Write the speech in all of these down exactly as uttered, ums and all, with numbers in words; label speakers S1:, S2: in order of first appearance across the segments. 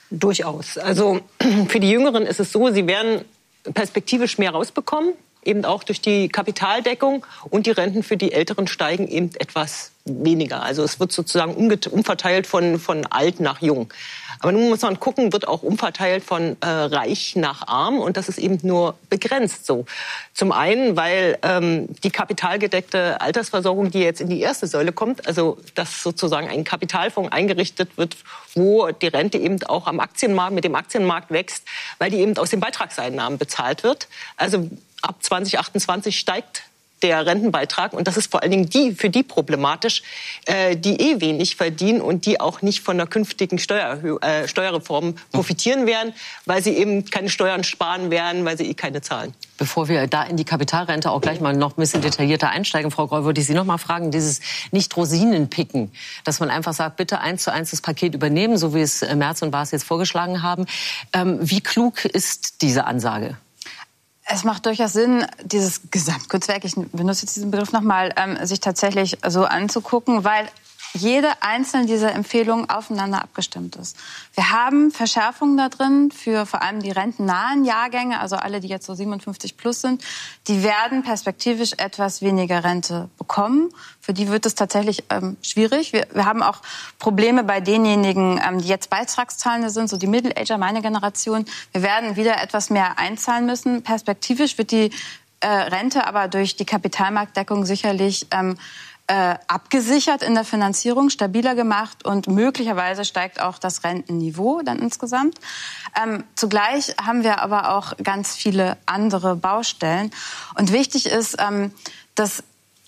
S1: Durchaus. Also für die Jüngeren ist es so, sie werden perspektivisch mehr rausbekommen, eben auch durch die Kapitaldeckung, und die Renten für die Älteren steigen eben etwas weniger. Also es wird sozusagen umverteilt von, von alt nach jung. Aber nun muss man gucken, wird auch umverteilt von äh, reich nach arm, und das ist eben nur begrenzt so. Zum einen, weil ähm, die kapitalgedeckte Altersversorgung, die jetzt in die erste Säule kommt, also dass sozusagen ein Kapitalfonds eingerichtet wird, wo die Rente eben auch am Aktienmarkt, mit dem Aktienmarkt wächst, weil die eben aus den Beitragseinnahmen bezahlt wird. Also ab zwanzig achtundzwanzig steigt der Rentenbeitrag, und das ist vor allen Dingen die, für die problematisch, äh, die eh wenig verdienen und die auch nicht von der künftigen Steuererhö- äh, Steuerreform profitieren werden, weil sie eben keine Steuern sparen werden, weil sie eh keine zahlen.
S2: Bevor wir da in die Kapitalrente auch gleich mal noch ein bisschen detaillierter einsteigen, Frau Groll, würde ich Sie noch mal fragen, dieses Nicht-Rosinen-Picken, dass man einfach sagt, bitte eins zu eins das Paket übernehmen, so wie es Merz und Baas jetzt vorgeschlagen haben. Ähm, wie klug ist diese Ansage?
S3: Es macht durchaus Sinn, dieses Gesamtkunstwerk, ich benutze jetzt diesen Begriff nochmal, ähm, sich tatsächlich so anzugucken, weil jede einzelne dieser Empfehlungen aufeinander abgestimmt ist. Wir haben Verschärfungen da drin für vor allem die rentennahen Jahrgänge, also alle, die jetzt so siebenundfünfzig plus sind. Die werden perspektivisch etwas weniger Rente bekommen. Für die wird es tatsächlich ähm, schwierig. Wir, wir haben auch Probleme bei denjenigen, ähm, die jetzt Beitragszahlende sind, so die Middle-Ager, meine Generation. Wir werden wieder etwas mehr einzahlen müssen. Perspektivisch wird die äh, Rente aber durch die Kapitalmarktdeckung sicherlich ähm, Äh, abgesichert in der Finanzierung, stabiler gemacht, und möglicherweise steigt auch das Rentenniveau dann insgesamt. Ähm, zugleich haben wir aber auch ganz viele andere Baustellen. Und wichtig ist, ähm, dass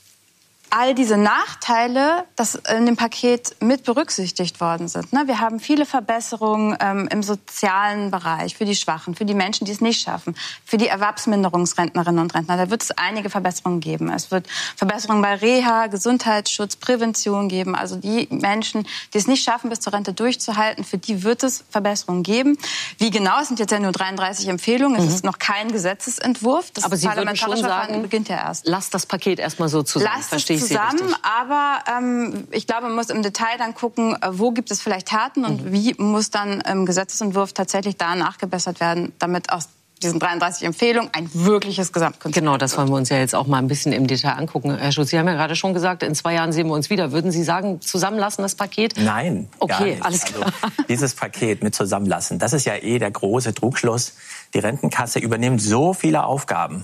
S3: all diese Nachteile, das in dem Paket mit berücksichtigt worden sind. Ne? Wir haben viele Verbesserungen ähm, im sozialen Bereich für die Schwachen, für die Menschen, die es nicht schaffen, für die Erwerbsminderungsrentnerinnen und Rentner. Da wird es einige Verbesserungen geben. Es wird Verbesserungen bei Reha, Gesundheitsschutz, Prävention geben. Also die Menschen, die es nicht schaffen, bis zur Rente durchzuhalten, für die wird es Verbesserungen geben. Wie genau? Es sind jetzt ja nur dreiunddreißig Empfehlungen. Es mhm. ist noch kein Gesetzesentwurf. Das
S2: Aber Sie würden schon sagen,
S3: beginnt ja erst.
S2: Lasst das Paket erstmal so zusammen.
S3: Lasst Verstehe zusammen, aber ähm, ich glaube, man muss im Detail dann gucken, wo gibt es vielleicht Taten und mhm. wie muss dann im Gesetzesentwurf tatsächlich da nachgebessert werden, damit aus diesen dreiunddreißig Empfehlungen ein wirkliches Gesamtkonzept.
S2: Genau, das wollen wir uns ja jetzt auch mal ein bisschen im Detail angucken. Herr Schulz, Sie haben ja gerade schon gesagt, in zwei Jahren sehen wir uns wieder. Würden Sie sagen, zusammenlassen das Paket?
S4: Nein,
S2: okay, alles klar.
S4: Also, dieses Paket mit zusammenlassen, das ist ja eh der große Trugschluss. Die Rentenkasse übernimmt so viele Aufgaben,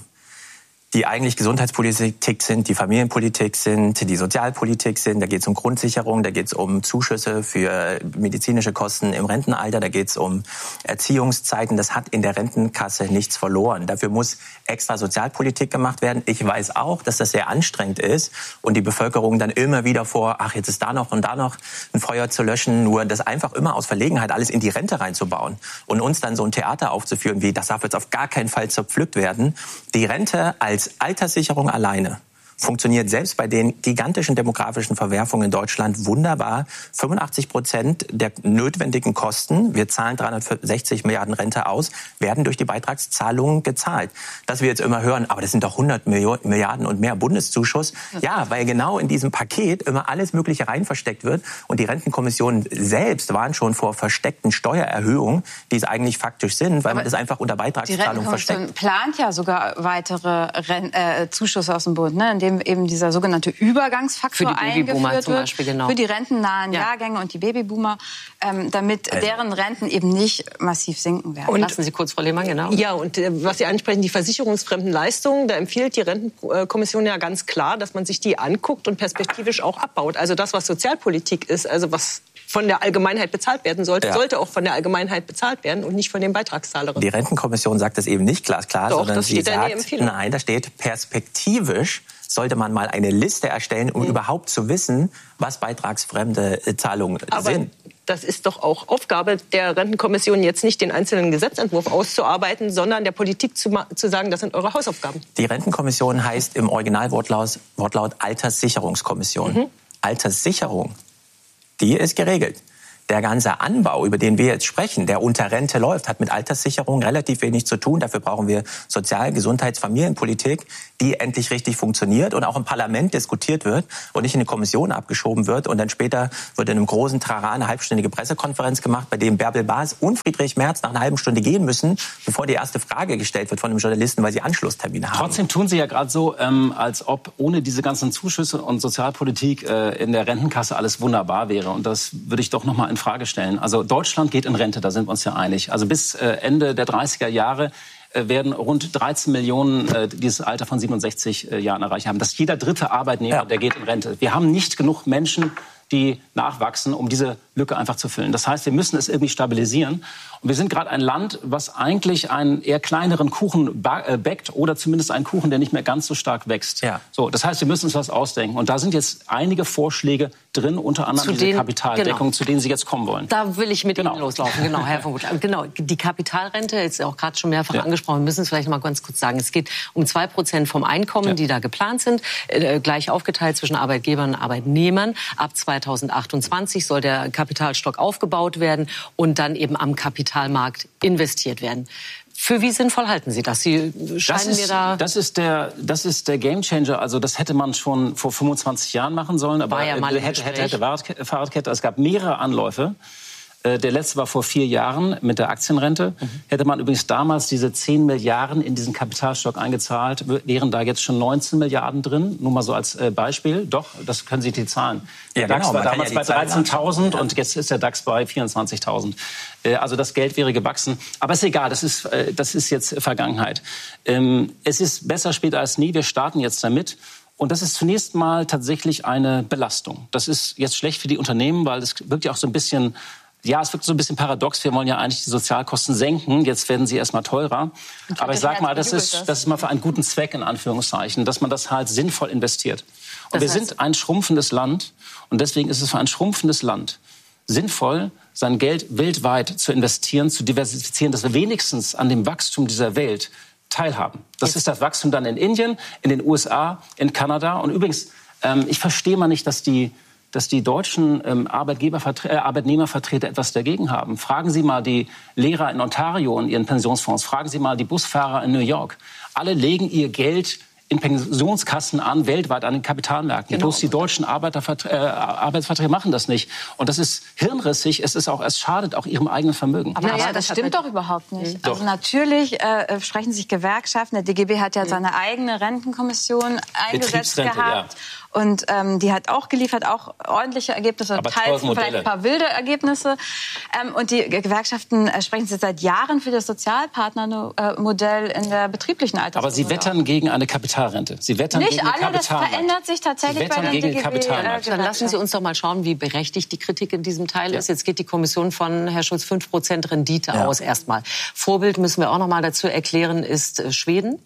S4: die eigentlich Gesundheitspolitik sind, die Familienpolitik sind, die Sozialpolitik sind. Da geht es um Grundsicherung, da geht es um Zuschüsse für medizinische Kosten im Rentenalter, da geht es um Erziehungszeiten. Das hat in der Rentenkasse nichts verloren. Dafür muss extra Sozialpolitik gemacht werden. Ich weiß auch, dass das sehr anstrengend ist und die Bevölkerung dann immer wieder vor, ach, jetzt ist da noch und da noch ein Feuer zu löschen, nur das einfach immer aus Verlegenheit alles in die Rente reinzubauen und uns dann so ein Theater aufzuführen, wie das darf jetzt auf gar keinen Fall zerpflückt werden. Die Rente als Alterssicherung alleine funktioniert selbst bei den gigantischen demografischen Verwerfungen in Deutschland wunderbar. fünfundachtzig Prozent der notwendigen Kosten, wir zahlen dreihundertsechzig Milliarden Rente aus, werden durch die Beitragszahlungen gezahlt. Dass wir jetzt immer hören, aber das sind doch hundert Milliarden und mehr Bundeszuschuss. Ja, weil genau in diesem Paket immer alles Mögliche rein versteckt wird. Und die Rentenkommissionen selbst waren schon vor versteckten Steuererhöhungen, die es eigentlich faktisch sind, weil aber man das einfach unter Beitragszahlung versteckt.
S3: Die Rentenkommission plant ja sogar weitere Ren- äh, Zuschüsse aus dem Bund, ne? In dem eben dieser sogenannte Übergangsfaktor
S2: für die Babyboomer
S3: eingeführt
S2: zum
S3: wird,
S2: Beispiel, genau.
S3: für die rentennahen
S2: ja.
S3: Jahrgänge und die Babyboomer, ähm, damit
S4: also.
S3: deren Renten eben nicht massiv sinken werden.
S2: Und lassen Sie kurz, Frau Lehmann, genau.
S1: Ja, und äh, was Sie ansprechen, die versicherungsfremden Leistungen, da empfiehlt die Rentenkommission ja ganz klar, dass man sich die anguckt und perspektivisch auch abbaut. Also das, was Sozialpolitik ist, also was von der Allgemeinheit bezahlt werden sollte, ja. sollte auch von der Allgemeinheit bezahlt werden und nicht von den Beitragszahlerinnen.
S4: Die Rentenkommission sagt das eben nicht glasklar,
S1: Doch,
S4: sondern
S1: das
S4: sie
S1: steht
S4: sagt,
S1: in der Empfehlung.
S4: nein, da steht perspektivisch sollte man mal eine Liste erstellen, um mhm. überhaupt zu wissen, was beitragsfremde Zahlungen
S1: Aber
S4: sind.
S1: Das ist doch auch Aufgabe der Rentenkommission, jetzt nicht den einzelnen Gesetzentwurf auszuarbeiten, sondern der Politik zu, zu sagen, das sind eure Hausaufgaben.
S4: Die Rentenkommission heißt im Originalwortlaut Wortlaut Alterssicherungskommission. Mhm. Alterssicherung, die ist geregelt. der ganze Anbau, über den wir jetzt sprechen, der unter Rente läuft, hat mit Alterssicherung relativ wenig zu tun. Dafür brauchen wir Sozial-, Gesundheits-, Familienpolitik, die endlich richtig funktioniert und auch im Parlament diskutiert wird und nicht in eine Kommission abgeschoben wird. Und dann später wird in einem großen Trara eine halbstündige Pressekonferenz gemacht, bei dem Bärbel Bas und Friedrich Merz nach einer halben Stunde gehen müssen, bevor die erste Frage gestellt wird von einem Journalisten, weil sie Anschlusstermine haben.
S5: Trotzdem tun Sie ja gerade so, ähm, als ob ohne diese ganzen Zuschüsse und Sozialpolitik äh, in der Rentenkasse alles wunderbar wäre. Und das würde ich doch noch mal in Frage stellen. Also Deutschland geht in Rente, da sind wir uns ja einig. Also bis äh, Ende der dreißiger Jahre äh, werden rund dreizehn Millionen äh, dieses Alter von siebenundsechzig äh, Jahren erreicht haben. Das ist jeder dritte Arbeitnehmer, ja. der geht in Rente. Wir haben nicht genug Menschen, die nachwachsen, um diese Lücke einfach zu füllen. Das heißt, wir müssen es irgendwie stabilisieren. Und wir sind gerade ein Land, was eigentlich einen eher kleineren Kuchen backt oder zumindest einen Kuchen, der nicht mehr ganz so stark wächst. Ja. So, das heißt, wir müssen uns was ausdenken. Und da sind jetzt einige Vorschläge drin, unter anderem zu diese den, Kapitaldeckung, genau. zu denen Sie jetzt kommen wollen.
S2: Da will ich mit
S5: genau.
S2: Ihnen loslaufen. Genau, Herr von Gut. Genau, die Kapitalrente, jetzt auch gerade schon mehrfach ja. angesprochen, wir müssen es vielleicht mal ganz kurz sagen. Es geht um zwei Prozent vom Einkommen, ja. die da geplant sind, äh, gleich aufgeteilt zwischen Arbeitgebern und Arbeitnehmern. Ab zweitausendachtundzwanzig soll der Kapitalstock aufgebaut werden und dann eben am Kapitalmarkt investiert werden. Für wie sinnvoll halten Sie das? Sie scheinen
S5: das ist,
S2: mir da...
S5: Das ist der, das ist der Gamechanger. Also das hätte man schon vor fünfundzwanzig Jahren machen sollen. Aber
S2: war ja mal
S5: hätte, hätte, hätte Fahrradkette. Es gab mehrere Anläufe. Der letzte war vor vier Jahren mit der Aktienrente. Mhm. Hätte man übrigens damals diese zehn Milliarden in diesen Kapitalstock eingezahlt, wären da jetzt schon neunzehn Milliarden drin. Nur mal so als Beispiel. Doch, das können Sie die Zahlen. Der ja, DAX genau, war damals ja bei dreizehntausend und jetzt ist der DAX bei vierundzwanzigtausend. Also das Geld wäre gewachsen. Aber ist egal, das ist, das ist jetzt Vergangenheit. Es ist besser später als nie. Wir starten jetzt damit. Und das ist zunächst mal tatsächlich eine Belastung. Das ist jetzt schlecht für die Unternehmen, weil es wirkt ja auch so ein bisschen... Ja, es wirkt so ein bisschen paradox. Wir wollen ja eigentlich die Sozialkosten senken. Jetzt werden sie erstmal teurer. Aber ich sag mal, das ist, das ist mal für einen guten Zweck, in Anführungszeichen, dass man das halt sinnvoll investiert. Und wir sind ein schrumpfendes Land. Und deswegen ist es für ein schrumpfendes Land sinnvoll, sein Geld weltweit zu investieren, zu diversifizieren, dass wir wenigstens an dem Wachstum dieser Welt teilhaben. Das Jetzt. ist das Wachstum dann in Indien, in den U S A, in Kanada. Und übrigens, ähm, ich verstehe mal nicht, dass die dass die deutschen ähm, Arbeitgebervertre- äh, Arbeitnehmervertreter etwas dagegen haben. Fragen Sie mal die Lehrer in Ontario und ihren Pensionsfonds. Fragen Sie mal die Busfahrer in New York. Alle legen ihr Geld in Pensionskassen an, weltweit an den Kapitalmärkten. Genau. Bloß die deutschen Arbeitervert- äh, Arbeitsverträge machen das nicht. Und das ist hirnrissig. Es ist auch, es schadet auch ihrem eigenen Vermögen.
S3: Aber naja, das stimmt doch überhaupt nicht. Doch. Also natürlich äh, sprechen sich Gewerkschaften. Der D G B hat ja seine eigene Rentenkommission eingesetzt gehabt. Ja. Und ähm, die hat auch geliefert, auch ordentliche Ergebnisse,
S5: aber
S3: teils vielleicht ein paar wilde Ergebnisse. Ähm, und die Gewerkschaften äh, sprechen sich seit Jahren für das Sozialpartnermodell in der betrieblichen Altersvorsorge.
S5: Aber sie wettern auch gegen eine Kapitalrente. Sie wettern
S3: Nicht
S5: gegen
S3: alle,
S5: den Kapitalmarkt.
S3: Das verändert sich tatsächlich bei den
S5: gegen
S3: D G B.
S5: Äh,
S2: Dann lassen Sie uns doch mal schauen, wie berechtigt die Kritik in diesem Teil ja. ist. Jetzt geht die Kommission von Herr Schulz fünf Prozent Rendite ja. aus erstmal. Vorbild müssen wir auch noch mal dazu erklären, ist äh, Schweden.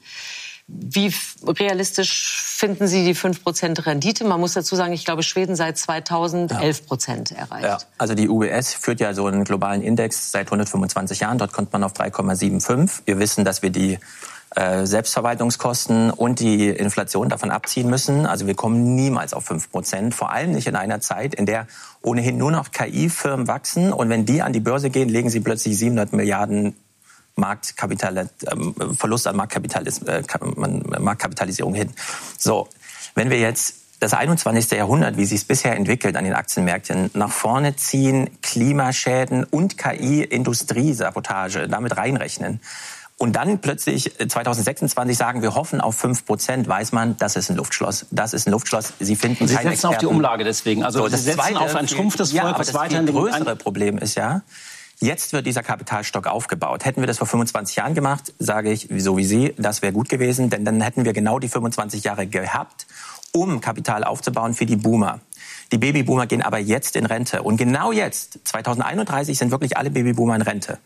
S2: Wie realistisch finden Sie die fünf Prozent Rendite? Man muss dazu sagen, ich glaube, Schweden seit zweitausend elf Prozent erreicht. Ja.
S4: Also die U B S führt ja so einen globalen Index seit hundertfünfundzwanzig Jahren. Dort kommt man auf drei Komma fünfundsiebzig. Wir wissen, dass wir die äh, Selbstverwaltungskosten und die Inflation davon abziehen müssen. Also wir kommen niemals auf fünf Prozent. Vor allem nicht in einer Zeit, in der ohnehin nur noch K I-Firmen wachsen. Und wenn die an die Börse gehen, legen sie plötzlich siebenhundert Milliarden Marktkapital, ähm, Verlust an Marktkapital, äh, Marktkapitalisierung hin. So, wenn wir jetzt das einundzwanzigste Jahrhundert, wie sich es bisher entwickelt an den Aktienmärkten, nach vorne ziehen, Klimaschäden und K I-Industriesabotage damit reinrechnen und dann plötzlich zweitausendsechsundzwanzig sagen, wir hoffen auf fünf Prozent, weiß man, das ist ein Luftschloss. Das ist ein Luftschloss. Sie finden
S5: Sie
S4: keine
S5: setzen Experten. Auf die Umlage deswegen. Also
S4: so,
S5: Sie setzen zweite, auf ein schrumpftes Volk,
S4: ja, aber
S5: was
S4: das
S5: weiterhin...
S4: Das größere Problem ist ja, jetzt wird dieser Kapitalstock aufgebaut. Hätten wir das vor fünfundzwanzig Jahren gemacht, sage ich, so wie Sie, das wäre gut gewesen, denn dann hätten wir genau die fünfundzwanzig Jahre gehabt, um Kapital aufzubauen für die Boomer. Die Babyboomer gehen aber jetzt in Rente. Und genau jetzt, zweitausendeinunddreißig, sind wirklich alle Babyboomer in Rente.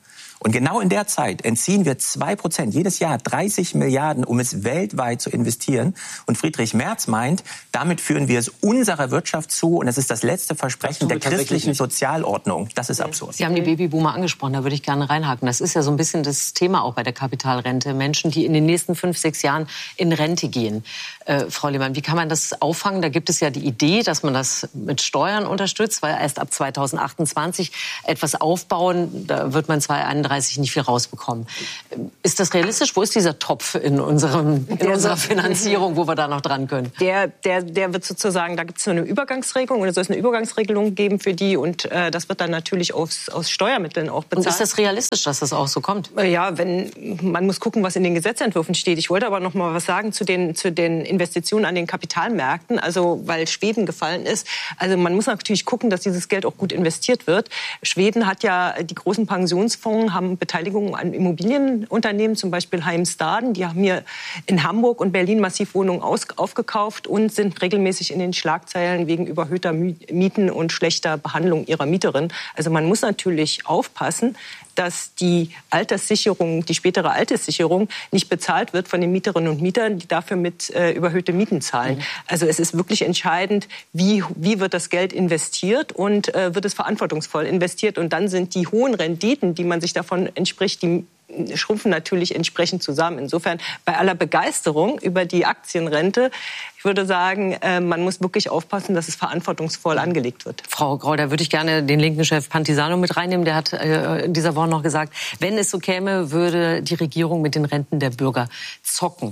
S4: Und genau in der Zeit entziehen wir zwei Prozent, jedes Jahr dreißig Milliarden, um es weltweit zu investieren. Und Friedrich Merz meint, damit führen wir es unserer Wirtschaft zu. Und das ist das letzte Versprechen der christlichen Sozialordnung. Das ist absurd.
S2: Sie haben die Babyboomer angesprochen, da würde ich gerne reinhaken. Das ist ja so ein bisschen das Thema auch bei der Kapitalrente. Menschen, die in den nächsten fünf, sechs Jahren in Rente gehen. Äh, Frau Lehmann, wie kann man das auffangen? Da gibt es ja die Idee, dass man das mit Steuern unterstützt, weil erst ab zweitausendachtundzwanzig etwas aufbauen, da wird man zweitausendeinunddreißig nicht viel rausbekommen. Ist das realistisch? Wo ist dieser Topf in, unserem, in unserer Finanzierung, wo wir da noch dran können?
S1: Der, der, der wird sozusagen, da gibt es eine Übergangsregelung oder soll es eine Übergangsregelung geben für die und äh, das wird dann natürlich aus, aus Steuermitteln auch bezahlt.
S2: Und ist das realistisch, dass das auch so kommt?
S1: Ja, wenn, man muss gucken, was in den Gesetzentwürfen steht. Ich wollte aber noch mal was sagen zu den, zu den Investitionen an den Kapitalmärkten, also weil Schweden gefallen ist. Also man muss natürlich gucken, dass dieses Geld auch gut investiert wird. Schweden hat ja, die großen Pensionsfonds haben Beteiligungen an Immobilienunternehmen, zum Beispiel Heimstaden. Die haben hier in Hamburg und Berlin massiv Wohnungen aus, aufgekauft und sind regelmäßig in den Schlagzeilen wegen überhöhter Mieten und schlechter Behandlung ihrer Mieterin. Also man muss natürlich aufpassen, dass die Alterssicherung, die spätere Alterssicherung nicht bezahlt wird von den Mieterinnen und Mietern, die dafür mit äh, überhöhte Mieten zahlen. Mhm. Also es ist wirklich entscheidend, wie, wie wird das Geld investiert und äh, wird es verantwortungsvoll investiert. Und dann sind die hohen Renditen, die man sich davon entspricht, die schrumpfen natürlich entsprechend zusammen. Insofern bei aller Begeisterung über die Aktienrente, ich würde sagen, man muss wirklich aufpassen, dass es verantwortungsvoll angelegt wird.
S2: Frau Grau, da würde ich gerne den linken Chef Pantisano mit reinnehmen. Der hat in dieser Woche noch gesagt, wenn es so käme, würde die Regierung mit den Renten der Bürger zocken.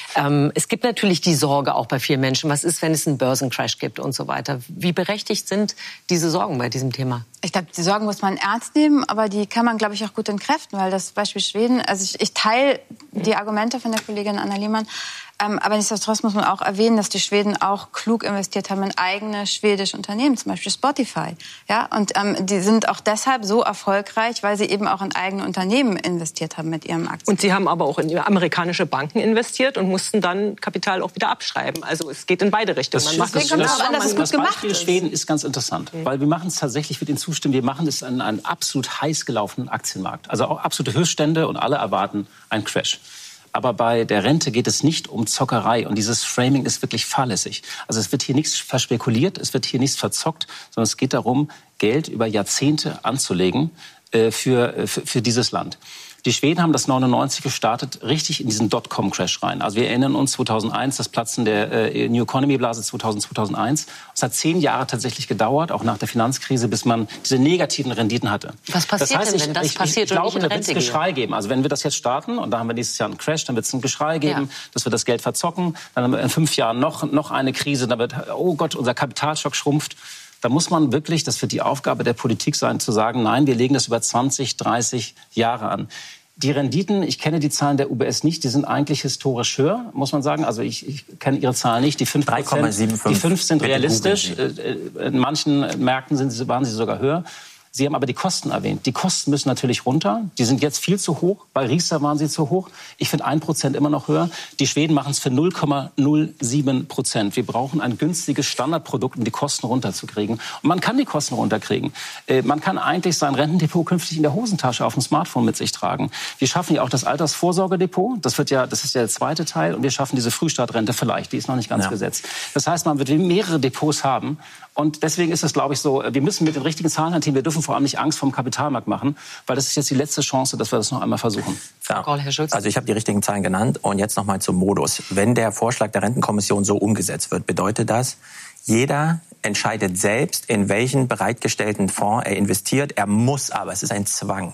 S2: Es gibt natürlich die Sorge auch bei vielen Menschen, was ist, wenn es einen Börsencrash gibt und so weiter. Wie berechtigt sind diese Sorgen bei diesem Thema?
S3: Ich glaube, die Sorgen muss man ernst nehmen, aber die kann man, glaube ich, auch gut entkräften, weil das Beispiel Schweden, also ich, ich teile die Argumente von der Kollegin Anna Lehmann, ähm, aber nichtsdestotrotz muss man auch erwähnen, dass die Schweden auch klug investiert haben in eigene schwedische Unternehmen, zum Beispiel Spotify. Ja? Und ähm, die sind auch deshalb so erfolgreich, weil sie eben auch in eigene Unternehmen investiert haben mit ihrem Aktien.
S1: Und sie haben aber auch in amerikanische Banken investiert und mussten dann Kapital auch wieder abschreiben. Also es geht in beide Richtungen.
S5: Das,
S1: man macht
S5: das,
S1: das,
S5: das,
S1: das,
S5: das, das Beispiel Schweden ist ganz interessant, mhm. weil wir machen es tatsächlich für den Zustimmen, wir machen es an einen absolut heiß gelaufenen Aktienmarkt. Also auch absolute Höchststände und alle erwarten einen Crash. Aber bei der Rente geht es nicht um Zockerei und dieses Framing ist wirklich fahrlässig. Also es wird hier nichts verspekuliert, es wird hier nichts verzockt, sondern es geht darum, Geld über Jahrzehnte anzulegen äh, für, für, für dieses Land. Die Schweden haben das neunundneunzig gestartet, richtig in diesen Dotcom-Crash rein. Also wir erinnern uns zweitausendeins, das Platzen der äh, New Economy-Blase zweitausend, zweitausendeins. Es hat zehn Jahre tatsächlich gedauert, auch nach der Finanzkrise, bis man diese negativen Renditen hatte.
S2: Was passiert
S5: das heißt,
S2: denn, wenn das
S5: ich,
S2: passiert
S5: ich, ich glaube,
S2: und ich in
S5: da wird es
S2: Rente
S5: Geschrei
S2: gehe?
S5: geben. Also wenn wir das jetzt starten und da haben wir nächstes Jahr einen Crash, dann wird es ein Geschrei geben,
S2: Ja.
S5: dass wir das Geld verzocken. Dann haben wir in fünf Jahren noch, noch eine Krise, dann wird, oh Gott, unser Kapitalstock schrumpft. Da muss man wirklich, das wird die Aufgabe der Politik sein, zu sagen, nein, wir legen das über zwanzig, dreißig Jahre an. Die Renditen, ich kenne die Zahlen der U B S nicht, die sind eigentlich historisch höher, muss man sagen. Also ich, ich kenne Ihre Zahlen nicht. Die fünf Prozent,
S4: drei Komma fünfundsiebzig.
S5: die fünf sind realistisch.
S4: Googeln.
S5: In manchen Märkten sind sie, waren sie sogar höher. Sie haben aber die Kosten erwähnt. Die Kosten müssen natürlich runter. Die sind jetzt viel zu hoch. Bei Riester waren sie zu hoch. Ich finde ein Prozent immer noch höher. Die Schweden machen es für null Komma null sieben Prozent. Wir brauchen ein günstiges Standardprodukt, um die Kosten runterzukriegen. Und man kann die Kosten runterkriegen. Äh, man kann eigentlich sein Rentendepot künftig in der Hosentasche auf dem Smartphone mit sich tragen. Wir schaffen ja auch das Altersvorsorgedepot. Das wird ja, das ist ja der zweite Teil. Und wir schaffen diese Frühstartrente vielleicht. Die ist noch nicht ganz ja. gesetzt. Das heißt, man wird mehrere Depots haben. Und deswegen ist es, glaube ich, so, wir müssen mit den richtigen Zahlen hantieren. Wir dürfen vor allem nicht Angst vor dem Kapitalmarkt machen, weil das ist jetzt die letzte Chance, dass wir das noch einmal versuchen.
S4: Ja. Also ich habe die richtigen Zahlen genannt und jetzt noch mal zum Modus. Wenn der Vorschlag der Rentenkommission so umgesetzt wird, bedeutet das, jeder entscheidet selbst, in welchen bereitgestellten Fonds er investiert. Er muss aber, es ist ein Zwang.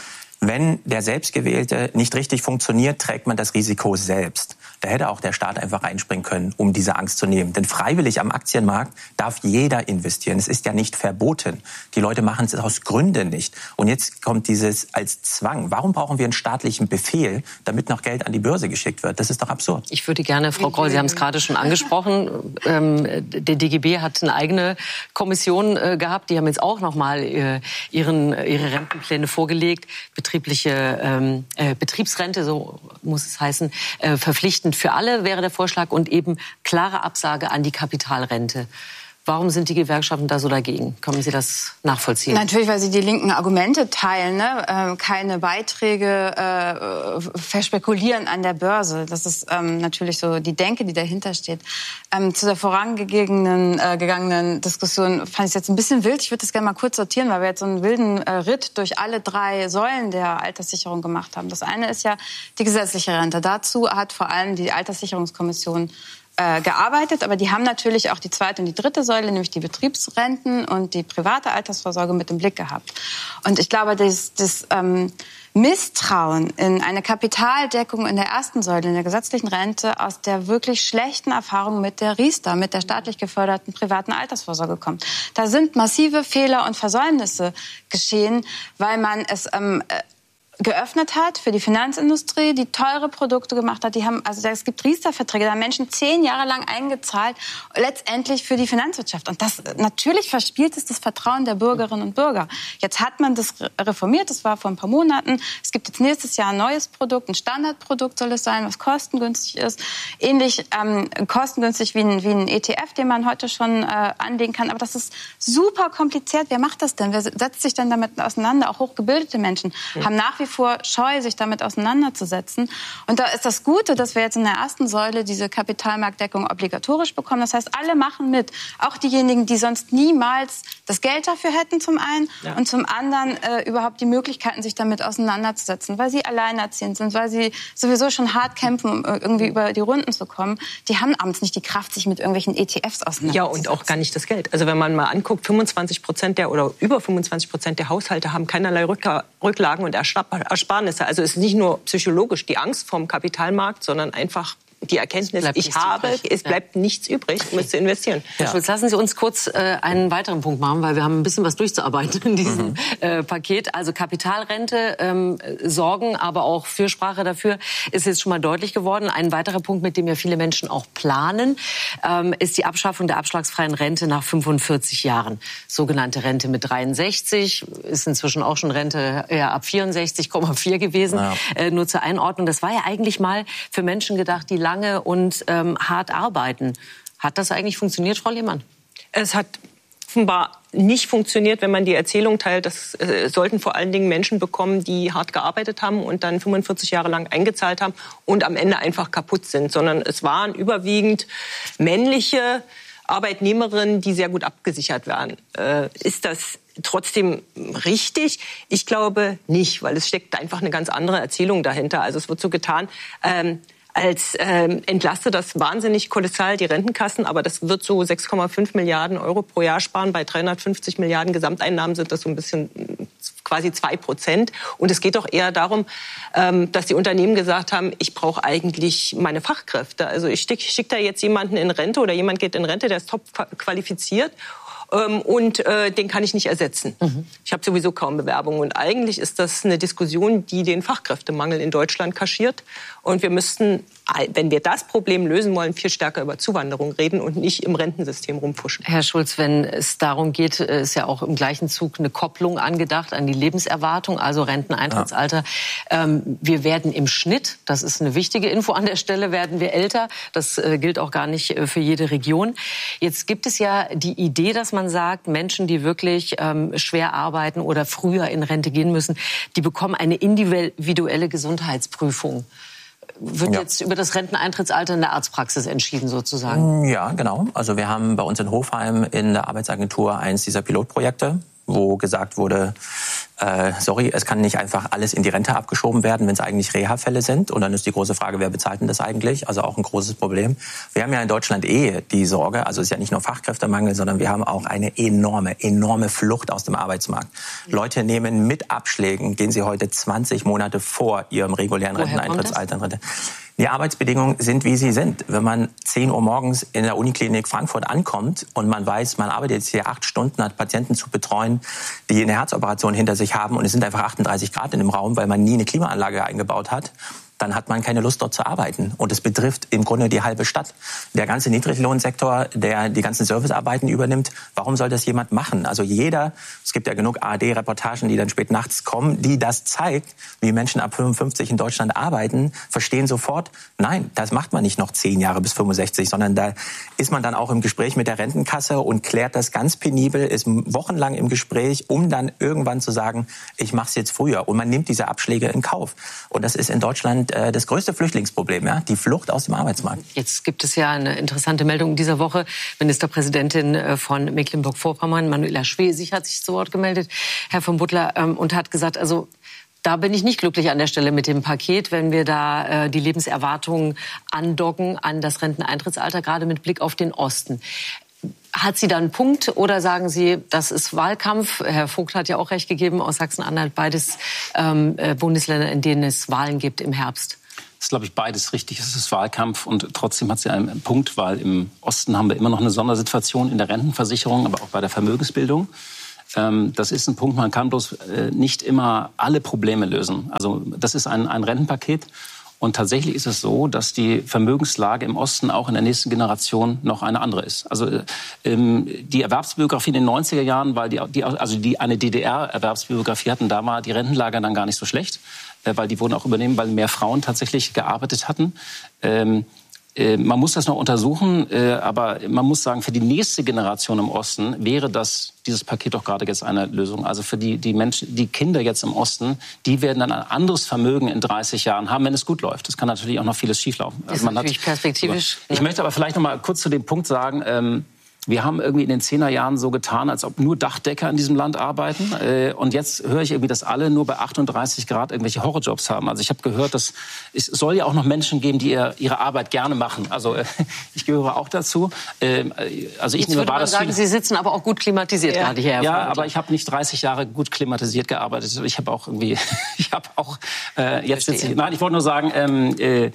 S4: Wenn der Selbstgewählte nicht richtig funktioniert, trägt man das Risiko selbst. Da hätte auch der Staat einfach reinspringen können, um diese Angst zu nehmen. Denn freiwillig am Aktienmarkt darf jeder investieren. Es ist ja nicht verboten. Die Leute machen es aus Gründen nicht. Und jetzt kommt dieses als Zwang. Warum brauchen wir einen staatlichen Befehl, damit noch Geld an die Börse geschickt wird? Das ist doch absurd.
S2: Ich würde gerne, Frau Groll, Sie haben es gerade schon angesprochen, ähm, der D G B hat eine eigene Kommission äh, gehabt. Die haben jetzt auch noch mal äh, ihren, ihre Rentenpläne vorgelegt. Betriebliche ähm, äh, Betriebsrente, so muss es heißen, äh, verpflichtend für alle wäre der Vorschlag und eben klare Absage an die Kapitalrente. Warum sind die Gewerkschaften da so dagegen? Können Sie das nachvollziehen?
S3: Natürlich, weil sie die linken Argumente teilen. Ne? Ähm, keine Beiträge äh, verspekulieren an der Börse. Das ist ähm, natürlich so die Denke, die dahinter steht. Ähm, zu der vorangegangenen äh, gegangenen Diskussion fand ich es jetzt ein bisschen wild. Ich würde das gerne mal kurz sortieren, weil wir jetzt so einen wilden äh, Ritt durch alle drei Säulen der Alterssicherung gemacht haben. Das eine ist ja die gesetzliche Rente. Dazu hat vor allem die Alterssicherungskommission Äh, gearbeitet, aber die haben natürlich auch die zweite und die dritte Säule, nämlich die Betriebsrenten und die private Altersvorsorge mit im Blick gehabt. Und ich glaube, das, das ähm, Misstrauen in eine Kapitaldeckung in der ersten Säule, in der gesetzlichen Rente, aus der wirklich schlechten Erfahrung mit der Riester, mit der staatlich geförderten privaten Altersvorsorge kommt. Da sind massive Fehler und Versäumnisse geschehen, weil man es ähm, geöffnet hat für die Finanzindustrie, die teure Produkte gemacht hat. Die haben, also es gibt Riester-Verträge, da haben Menschen zehn Jahre lang eingezahlt, letztendlich für die Finanzwirtschaft. Und das natürlich verspielt es das Vertrauen der Bürgerinnen und Bürger. Jetzt hat man das reformiert, das war vor ein paar Monaten. Es gibt jetzt nächstes Jahr ein neues Produkt, ein Standardprodukt soll es sein, was kostengünstig ist. Ähnlich ähm, kostengünstig wie ein, wie ein E T F, den man heute schon äh, anlegen kann. Aber das ist super kompliziert. Wer macht das denn? Wer setzt sich denn damit auseinander? Auch hochgebildete Menschen mhm. haben nach wie vor scheu, sich damit auseinanderzusetzen. Und da ist das Gute, dass wir jetzt in der ersten Säule diese Kapitalmarktdeckung obligatorisch bekommen. Das heißt, alle machen mit. Auch diejenigen, die sonst niemals das Geld dafür hätten, zum einen. Ja. Und zum anderen äh, überhaupt die Möglichkeiten, sich damit auseinanderzusetzen. Weil sie alleinerziehend sind, weil sie sowieso schon hart kämpfen, um irgendwie über die Runden zu kommen. Die haben abends nicht die Kraft, sich mit irgendwelchen E T Fs auseinanderzusetzen.
S1: Ja, und auch gar nicht das Geld. Also wenn man mal anguckt, fünfundzwanzig Prozent der oder über fünfundzwanzig Prozent der Haushalte haben keinerlei Rücklagen und Ersparnisse. Also es ist nicht nur psychologisch die Angst vom Kapitalmarkt, sondern einfach die Erkenntnis, ich habe, übrig. es bleibt ja. nichts übrig, um es zu investieren.
S2: Herr ja. Schulz, lassen Sie uns kurz äh, einen weiteren Punkt machen, weil wir haben ein bisschen was durchzuarbeiten in diesem mhm. äh, Paket. Also Kapitalrente, ähm, Sorgen, aber auch Fürsprache dafür ist jetzt schon mal deutlich geworden. Ein weiterer Punkt, mit dem ja viele Menschen auch planen, ähm, ist die Abschaffung der abschlagsfreien Rente nach fünfundvierzig Jahren. Sogenannte Rente mit dreiundsechzig, ist inzwischen auch schon Rente ja, ab vierundsechzig Komma vier gewesen. Ja. Äh, nur zur Einordnung, das war ja eigentlich mal für Menschen gedacht, die lange und ähm, hart arbeiten. Hat das eigentlich funktioniert, Frau Lehmann?
S1: Es hat offenbar nicht funktioniert, wenn man die Erzählung teilt. Das äh, sollten vor allen Dingen Menschen bekommen, die hart gearbeitet haben und dann fünfundvierzig Jahre lang eingezahlt haben und am Ende einfach kaputt sind. Sondern es waren überwiegend männliche Arbeitnehmerinnen, die sehr gut abgesichert waren. Äh, ist das trotzdem richtig? Ich glaube nicht, weil es steckt einfach eine ganz andere Erzählung dahinter. Also es wird so getan, ähm, als ähm, entlaste das wahnsinnig kolossal die Rentenkassen, aber das wird so sechs Komma fünf Milliarden Euro pro Jahr sparen. Bei dreihundertfünfzig Milliarden Gesamteinnahmen sind das so ein bisschen quasi zwei Prozent. Und es geht doch eher darum, ähm, dass die Unternehmen gesagt haben, ich brauche eigentlich meine Fachkräfte. Also ich schicke schick da jetzt jemanden in Rente oder jemand geht in Rente, der ist top qualifiziert. Und äh, den kann ich nicht ersetzen. Mhm. Ich habe sowieso kaum Bewerbungen. Und eigentlich ist das eine Diskussion, die den Fachkräftemangel in Deutschland kaschiert. Und wir müssten, wenn wir das Problem lösen wollen, viel stärker über Zuwanderung reden und nicht im Rentensystem rumpfuschen.
S2: Herr Schulz, wenn es darum geht, ist ja auch im gleichen Zug eine Kopplung angedacht an die Lebenserwartung, also Renteneintrittsalter. Ja. Ähm, wir werden im Schnitt, das ist eine wichtige Info an der Stelle, werden wir älter. Das äh, gilt auch gar nicht äh, für jede Region. Jetzt gibt es ja die Idee, dass man sagt, Menschen, die wirklich ähm, schwer arbeiten oder früher in Rente gehen müssen, die bekommen eine individuelle Gesundheitsprüfung. Wird ja. jetzt über das Renteneintrittsalter in der Arztpraxis entschieden sozusagen?
S4: Ja, genau. Also wir haben bei uns in Hofheim in der Arbeitsagentur eins dieser Pilotprojekte, wo gesagt wurde, äh, sorry, es kann nicht einfach alles in die Rente abgeschoben werden, wenn es eigentlich Reha-Fälle sind. Und dann ist die große Frage, wer bezahlt denn das eigentlich? Also auch ein großes Problem. Wir haben ja in Deutschland eh die Sorge, also es ist ja nicht nur Fachkräftemangel, sondern wir haben auch eine enorme, enorme Flucht aus dem Arbeitsmarkt. Leute nehmen mit Abschlägen, gehen sie heute zwanzig Monate vor ihrem regulären Renteneintrittsalter in Rente. Die Arbeitsbedingungen sind, wie sie sind. Wenn man zehn Uhr morgens in der Uniklinik Frankfurt ankommt und man weiß, man arbeitet jetzt hier acht Stunden, hat Patienten zu betreuen, die eine Herzoperation hinter sich haben und es sind einfach achtunddreißig Grad in dem Raum, weil man nie eine Klimaanlage eingebaut hat, dann hat man keine Lust, dort zu arbeiten. Und es betrifft im Grunde die halbe Stadt. Der ganze Niedriglohnsektor, der die ganzen Servicearbeiten übernimmt, warum soll das jemand machen? Also jeder, es gibt ja genug A R D-Reportagen, die dann spät nachts kommen, die das zeigt, wie Menschen ab fünfundfünfzig in Deutschland arbeiten, verstehen sofort, nein, das macht man nicht noch zehn Jahre bis fünfundsechzig, sondern da ist man dann auch im Gespräch mit der Rentenkasse und klärt das ganz penibel, ist wochenlang im Gespräch, um dann irgendwann zu sagen, ich mache es jetzt früher. Und man nimmt diese Abschläge in Kauf. Und das ist in Deutschland äh, das größte Flüchtlingsproblem, ja? Die Flucht aus dem Arbeitsmarkt.
S2: Jetzt gibt es ja eine interessante Meldung dieser Woche. Ministerpräsidentin von Mecklenburg-Vorpommern, Manuela Schwesig, hat sich zu Wort gemeldet, Herr von Butler, ähm, und hat gesagt, also da bin ich nicht glücklich an der Stelle mit dem Paket, wenn wir da äh, die Lebenserwartung andocken an das Renteneintrittsalter, gerade mit Blick auf den Osten. Hat sie da einen Punkt oder sagen Sie, das ist Wahlkampf? Herr Vogt hat ja auch recht gegeben, aus Sachsen-Anhalt, beides ähm, Bundesländer, in denen es Wahlen gibt im Herbst.
S5: Das ist, glaube ich, beides richtig. Es ist Wahlkampf und trotzdem hat sie einen Punkt, weil im Osten haben wir immer noch eine Sondersituation in der Rentenversicherung, aber auch bei der Vermögensbildung. Ähm, das ist ein Punkt, man kann bloß äh, nicht immer alle Probleme lösen. Also das ist ein, ein Rentenpaket. Und tatsächlich ist es so, dass die Vermögenslage im Osten auch in der nächsten Generation noch eine andere ist. Also ähm, die Erwerbsbiografie in den neunziger Jahren, weil die, die also die eine D D R-Erwerbsbiografie hatten, da war die Rentenlage dann gar nicht so schlecht, äh, weil die wurden auch übernehmen, weil mehr Frauen tatsächlich gearbeitet hatten. Ähm, äh, man muss das noch untersuchen, äh, aber man muss sagen, für die nächste Generation im Osten wäre das dieses Paket doch gerade jetzt eine Lösung. Also für die, die Menschen, die Kinder jetzt im Osten, die werden dann ein anderes Vermögen in dreißig Jahren haben, wenn es gut läuft. Es kann natürlich auch noch vieles schieflaufen.
S2: Das ist also man natürlich hat, perspektivisch.
S5: Ich ja. möchte aber vielleicht noch mal kurz zu dem Punkt sagen, ähm, wir haben irgendwie in den Zehnerjahren so getan, als ob nur Dachdecker in diesem Land arbeiten. Äh, und jetzt höre ich irgendwie, dass alle nur bei achtunddreißig Grad irgendwelche Horrorjobs haben. Also ich habe gehört, dass es soll ja auch noch Menschen geben, die ihr, ihre Arbeit gerne machen. Also äh, ich gehöre auch dazu. Äh, also ich
S2: jetzt nehme wahr, dass sagen, Sie sitzen aber auch gut klimatisiert ja. gerade hier. Herr
S5: ja, aber ich habe nicht dreißig Jahre gut klimatisiert gearbeitet. Ich habe auch irgendwie, ich habe auch äh, jetzt sitze ich. Nein, ich wollte nur sagen. Ähm, äh,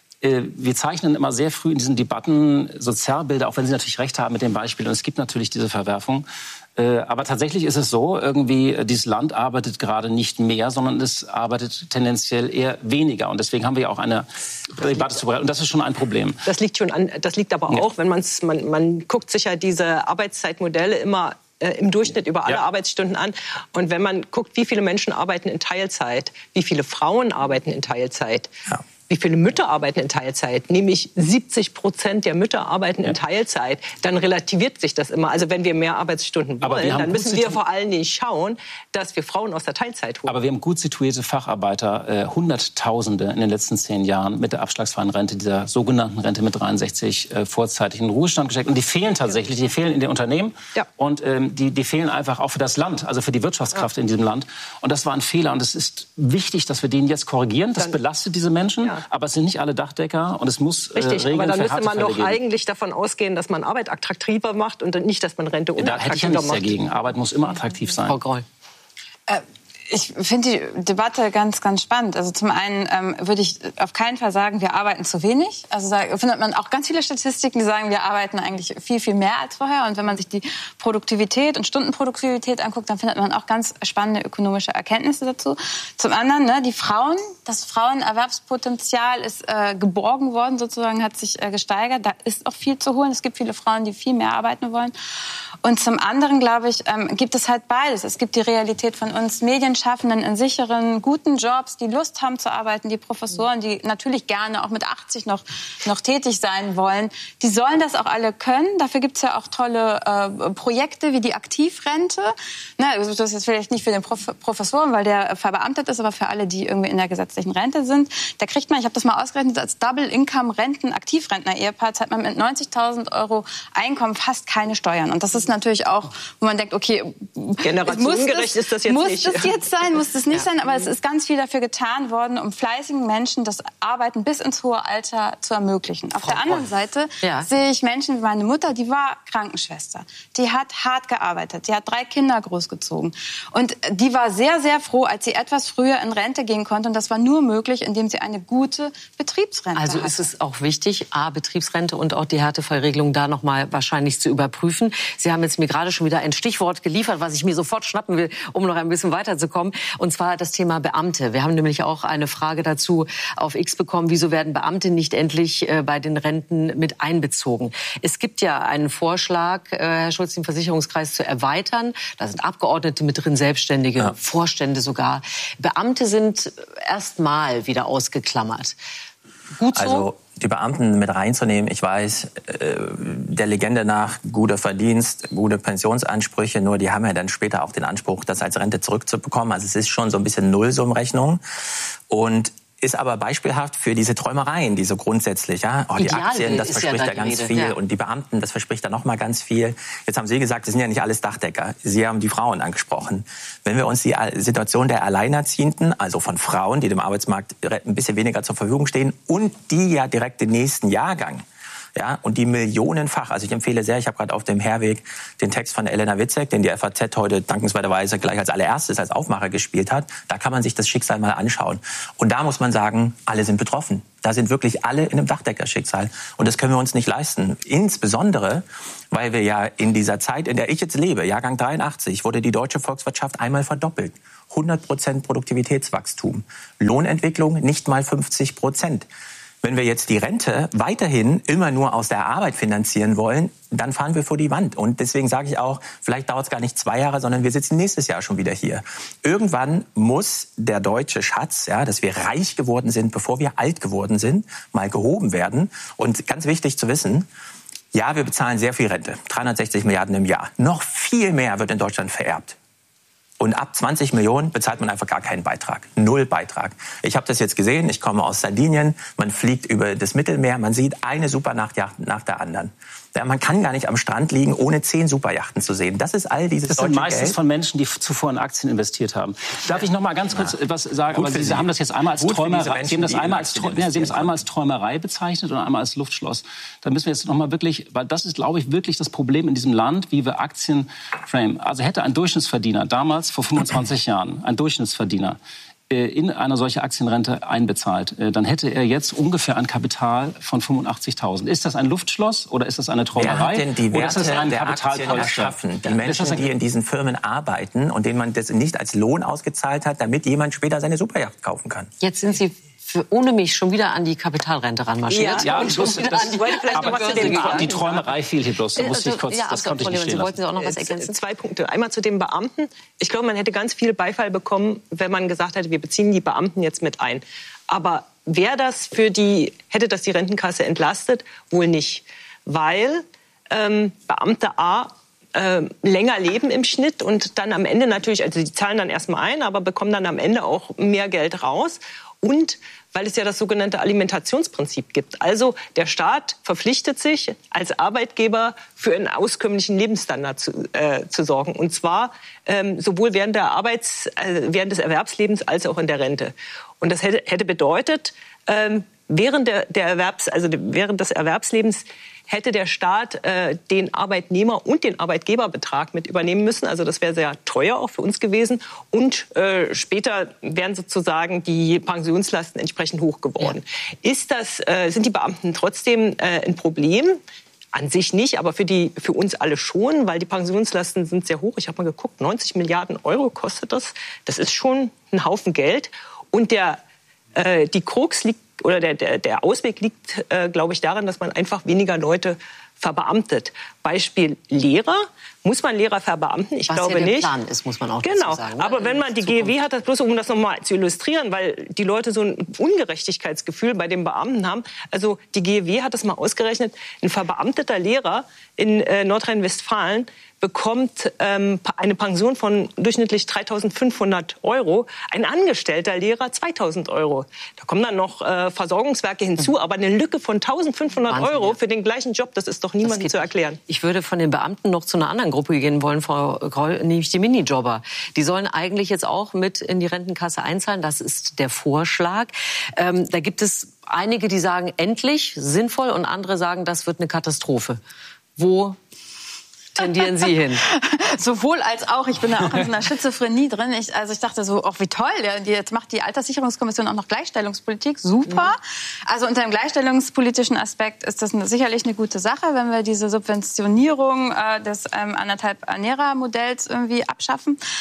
S5: Wir zeichnen immer sehr früh in diesen Debatten Sozialbilder, auch wenn Sie natürlich recht haben mit dem Beispiel. Und es gibt natürlich diese Verwerfung. Aber tatsächlich ist es so, irgendwie, dieses Land arbeitet gerade nicht mehr, sondern es arbeitet tendenziell eher weniger. Und deswegen haben wir ja auch eine Debatte zu bereiten. Und das ist schon ein Problem.
S1: Das liegt schon an, das liegt aber auch, ja. wenn man's, man, man guckt sich ja diese Arbeitszeitmodelle immer im Durchschnitt über alle ja. Arbeitsstunden an. Und wenn man guckt, wie viele Menschen arbeiten in Teilzeit, wie viele Frauen arbeiten in Teilzeit, ja. wie viele Mütter arbeiten in Teilzeit, nämlich siebzig Prozent der Mütter arbeiten ja. in Teilzeit, dann relativiert sich das immer. Also wenn wir mehr Arbeitsstunden wollen, dann müssen wir vor allen Dingen schauen, dass wir Frauen aus der Teilzeit holen.
S5: Aber wir haben gut situierte Facharbeiter, äh, Hunderttausende in den letzten zehn Jahren mit der abschlagsfreien Rente, dieser sogenannten Rente mit dreiundsechzig, äh, vorzeitig in den Ruhestand gesteckt. Und die fehlen tatsächlich, die fehlen in den Unternehmen ja. und ähm, die, die fehlen einfach auch für das Land, also für die Wirtschaftskraft ja. in diesem Land. Und das war ein Fehler und es ist wichtig, dass wir den jetzt korrigieren. Das dann belastet diese Menschen. Ja. Aber es sind nicht alle Dachdecker und es muss
S1: Richtig,
S5: äh, Regeln
S1: aber dann
S5: für
S1: müsste man doch
S5: geben.
S1: eigentlich davon ausgehen, dass man Arbeit attraktiver macht und nicht, dass man Rente unattraktiver macht.
S5: Da hätte ich ja nichts dagegen. Arbeit muss immer attraktiv sein.
S2: Frau Groll.
S3: Äh, Ich finde die Debatte ganz, ganz spannend. Also zum einen ähm, würde ich auf keinen Fall sagen, wir arbeiten zu wenig. Also da findet man auch ganz viele Statistiken, die sagen, wir arbeiten eigentlich viel, viel mehr als vorher. Und wenn man sich die Produktivität und Stundenproduktivität anguckt, dann findet man auch ganz spannende ökonomische Erkenntnisse dazu. Zum anderen, ne, die Frauen, das Frauenerwerbspotenzial ist äh, geborgen worden, sozusagen hat sich äh, gesteigert. Da ist auch viel zu holen. Es gibt viele Frauen, die viel mehr arbeiten wollen. Und zum anderen, glaube ich, ähm, gibt es halt beides. Es gibt die Realität von uns Medienschaffenden in sicheren, guten Jobs, die Lust haben zu arbeiten, die Professoren, die natürlich gerne auch mit achtzig noch, noch tätig sein wollen. Die sollen das auch alle können. Dafür gibt es ja auch tolle äh, Projekte wie die Aktivrente. Ne, das ist jetzt vielleicht nicht für den Prof- Professoren, weil der verbeamtet ist, aber für alle, die irgendwie in der gesetzlichen Rente sind. Da kriegt man, ich habe das mal ausgerechnet, als Double-Income-Renten-Aktivrentner-Ehepaar zahlt man mit neunzigtausend Euro Einkommen fast keine Steuern. Und das ist natürlich auch, wo man denkt, okay,
S1: generationengerecht ist das jetzt
S3: muss
S1: nicht.
S3: Muss das jetzt sein, muss das nicht
S1: ja.
S3: sein, aber es ist ganz viel dafür getan worden, um fleißigen Menschen das Arbeiten bis ins hohe Alter zu ermöglichen. Auf
S2: Frau
S3: der anderen
S2: Groll.
S3: Seite
S2: ja.
S3: sehe ich Menschen wie meine Mutter, die war Krankenschwester. Die hat hart gearbeitet, die hat drei Kinder großgezogen. Und die war sehr, sehr froh, als sie etwas früher in Rente gehen konnte. Und das war nur möglich, indem sie eine gute Betriebsrente
S2: Also
S3: hatte.
S2: ist es auch wichtig, A, Betriebsrente und auch die Härtefallregelung da noch mal wahrscheinlich zu überprüfen. Sie haben jetzt mir gerade schon wieder ein Stichwort geliefert, was ich mir sofort schnappen will, um noch ein bisschen weiter zu bekommen. Und zwar das Thema Beamte. Wir haben nämlich auch eine Frage dazu auf X bekommen. Wieso werden Beamte nicht endlich äh, bei den Renten mit einbezogen? Es gibt ja einen Vorschlag, äh, Herr Schulz, den Versicherungskreis zu erweitern. Da sind Abgeordnete mit drin, Selbstständige, ja. Vorstände sogar. Beamte sind erstmal wieder ausgeklammert. Gut so?
S4: Also die Beamten mit reinzunehmen, ich weiß, äh, der Legende nach guter Verdienst, gute Pensionsansprüche, nur die haben ja dann später auch den Anspruch, das als Rente zurückzubekommen. Also es ist schon so ein bisschen Nullsummrechnung und ist aber beispielhaft für diese Träumereien, die so grundsätzlich, ja, oh, die
S2: Ideal
S4: Aktien, das verspricht ja,
S2: ja
S4: ganz
S2: Rede.
S4: viel
S2: Ja.
S4: und die Beamten, das verspricht da noch mal ganz viel. Jetzt haben Sie gesagt, das sind ja nicht alles Dachdecker. Sie haben die Frauen angesprochen. Wenn wir uns die Situation der Alleinerziehenden, also von Frauen, die dem Arbeitsmarkt ein bisschen weniger zur Verfügung stehen und die ja direkt den nächsten Jahrgang, ja, und die millionenfach. Also ich empfehle sehr, ich habe gerade auf dem Herweg den Text von Elena Witzek, den die F A Z heute dankenswerterweise gleich als allererstes als Aufmacher gespielt hat. Da kann man sich das Schicksal mal anschauen. Und da muss man sagen, alle sind betroffen. Da sind wirklich alle in einem Dachdeckerschicksal. Und das können wir uns nicht leisten. Insbesondere, weil wir ja in dieser Zeit, in der ich jetzt lebe, Jahrgang dreiundachtzig, wurde die deutsche Volkswirtschaft einmal verdoppelt. hundert Prozent Produktivitätswachstum. Lohnentwicklung nicht mal fünfzig Prozent. Wenn wir jetzt die Rente weiterhin immer nur aus der Arbeit finanzieren wollen, dann fahren wir vor die Wand. Und deswegen sage ich auch, vielleicht dauert es gar nicht zwei Jahre, sondern wir sitzen nächstes Jahr schon wieder hier. Irgendwann muss der deutsche Schatz, ja, dass wir reich geworden sind, bevor wir alt geworden sind, mal gehoben werden. Und ganz wichtig zu wissen, ja, wir bezahlen sehr viel Rente, dreihundertsechzig Milliarden im Jahr. Noch viel mehr wird in Deutschland vererbt. Und ab zwanzig Millionen bezahlt man einfach gar keinen Beitrag. Null Beitrag. Ich habe das jetzt gesehen, ich komme aus Sardinien, man fliegt über das Mittelmeer, man sieht eine Supernachtjacht nach der anderen. Ja, man kann gar nicht am Strand liegen, ohne zehn Superjachten zu sehen. Das ist all dieses
S5: Das
S4: deutsche
S5: sind meistens
S4: Geld.
S5: von Menschen, die zuvor in Aktien investiert haben. Darf ich noch mal ganz kurz etwas sagen?
S4: Gut
S5: Aber
S4: für
S5: Sie
S4: Sie.
S5: haben das jetzt einmal als
S4: Gut für diese
S5: Träumerei,
S4: Menschen,
S5: Sie haben das
S4: die in
S5: einmal als,
S4: Aktien
S5: Träu- ja, Sie haben es
S4: investieren
S5: einmal als Träumerei bezeichnet und einmal als Luftschloss. Da müssen wir jetzt noch mal wirklich, weil das ist, glaube ich, wirklich das Problem in diesem Land, wie wir Aktien framen. Also hätte ein Durchschnittsverdiener damals vor fünfundzwanzig Jahren, ein Durchschnittsverdiener, in eine solche Aktienrente einbezahlt, dann hätte er jetzt ungefähr ein Kapital von fünfundachtzigtausend. Ist das ein Luftschloss oder ist das eine Träumerei?
S4: Wer hat denn die
S5: oder ist das
S4: Werte
S5: ein
S4: der Aktien erschaffen? Die Menschen, die in diesen Firmen arbeiten und denen man das nicht als Lohn ausgezahlt hat, damit jemand später seine Superjacht kaufen kann.
S2: Jetzt sind Sie für, ohne mich schon wieder an die Kapitalrente ranmarschiert.
S5: Ja,
S2: und schon
S5: bloß
S2: wieder
S5: das-
S2: an die, wollte vielleicht
S5: aber
S2: noch was zu dem
S5: die,
S2: sagen.
S5: die Träumerei fiel hier bloß. Da musste ich kurz,
S2: ja,
S5: das konnte ich
S2: Frau
S5: nicht
S2: Lehmann,
S5: stehen
S2: Sie
S5: lassen.
S2: wollten Sie auch noch was ergänzen?
S1: Zwei Punkte. Einmal zu den Beamten. Ich glaube, man hätte ganz viel Beifall bekommen, wenn man gesagt hätte, wir beziehen die Beamten jetzt mit ein. Aber wäre das für die, hätte das die Rentenkasse entlastet? Wohl nicht. Weil ähm, Beamte A äh, länger leben im Schnitt und dann am Ende natürlich, also die zahlen dann erstmal ein, aber bekommen dann am Ende auch mehr Geld raus. Und weil es ja das sogenannte Alimentationsprinzip gibt. Also der Staat verpflichtet sich, als Arbeitgeber für einen auskömmlichen Lebensstandard zu, äh, zu sorgen. Und zwar ähm, sowohl während, der Arbeits-, äh, während des Erwerbslebens als auch in der Rente. Und das hätte, hätte bedeutet, ähm, während, der, der Erwerbs-, also während des Erwerbslebens hätte der Staat äh, den Arbeitnehmer- und den Arbeitgeberbetrag mit übernehmen müssen. Also das wäre sehr teuer auch für uns gewesen. Und äh, später wären sozusagen die Pensionslasten entsprechend hoch geworden. Ja. Ist das, äh, sind die Beamten trotzdem äh, ein Problem? An sich nicht, aber für, die, für uns alle schon, weil die Pensionslasten sind sehr hoch. Ich habe mal geguckt, neunzig Milliarden Euro kostet das. Das ist schon ein Haufen Geld. Und der, äh, die Krux liegt, oder der, der, der Ausweg liegt, äh, glaube ich, darin, dass man einfach weniger Leute verbeamtet. Beispiel Lehrer. Muss man Lehrer verbeamten? Ich
S2: Was
S1: glaube
S2: ja der
S1: nicht.
S2: Plan ist, muss man auch
S1: genau.
S2: dazu sagen. Ne?
S1: Aber wenn man die G E W hat, das bloß um das nochmal zu illustrieren, weil die Leute so ein Ungerechtigkeitsgefühl bei den Beamten haben. Also die G E W hat das mal ausgerechnet. Ein verbeamteter Lehrer in äh, Nordrhein-Westfalen bekommt ähm, eine Pension von durchschnittlich dreitausendfünfhundert Euro. Ein angestellter Lehrer zweitausend Euro. Da kommen dann noch äh, Versorgungswerke hinzu, mhm. aber eine Lücke von eintausendfünfhundert
S2: Wahnsinn,
S1: Euro
S2: ja.
S1: für den gleichen Job, das ist doch niemandem zu erklären.
S2: Ich würde von den Beamten noch zu einer anderen Gruppe gehen wollen, Frau Groll, nämlich die Minijobber. Die sollen eigentlich jetzt auch mit in die Rentenkasse einzahlen. Das ist der Vorschlag. Ähm, da gibt es einige, die sagen, endlich, sinnvoll, und andere sagen, das wird eine Katastrophe. Wo tendieren Sie hin?
S3: Sowohl als auch. Ich bin da auch in so einer Schizophrenie drin. Ich, also ich dachte so, ach wie toll, ja, jetzt macht die Alterssicherungskommission auch noch Gleichstellungspolitik. Super. Mhm. Also unter dem gleichstellungspolitischen Aspekt ist das eine, sicherlich eine gute Sache, wenn wir diese Subventionierung äh, des ähm, anderthalb Ernährermodells irgendwie abschaffen.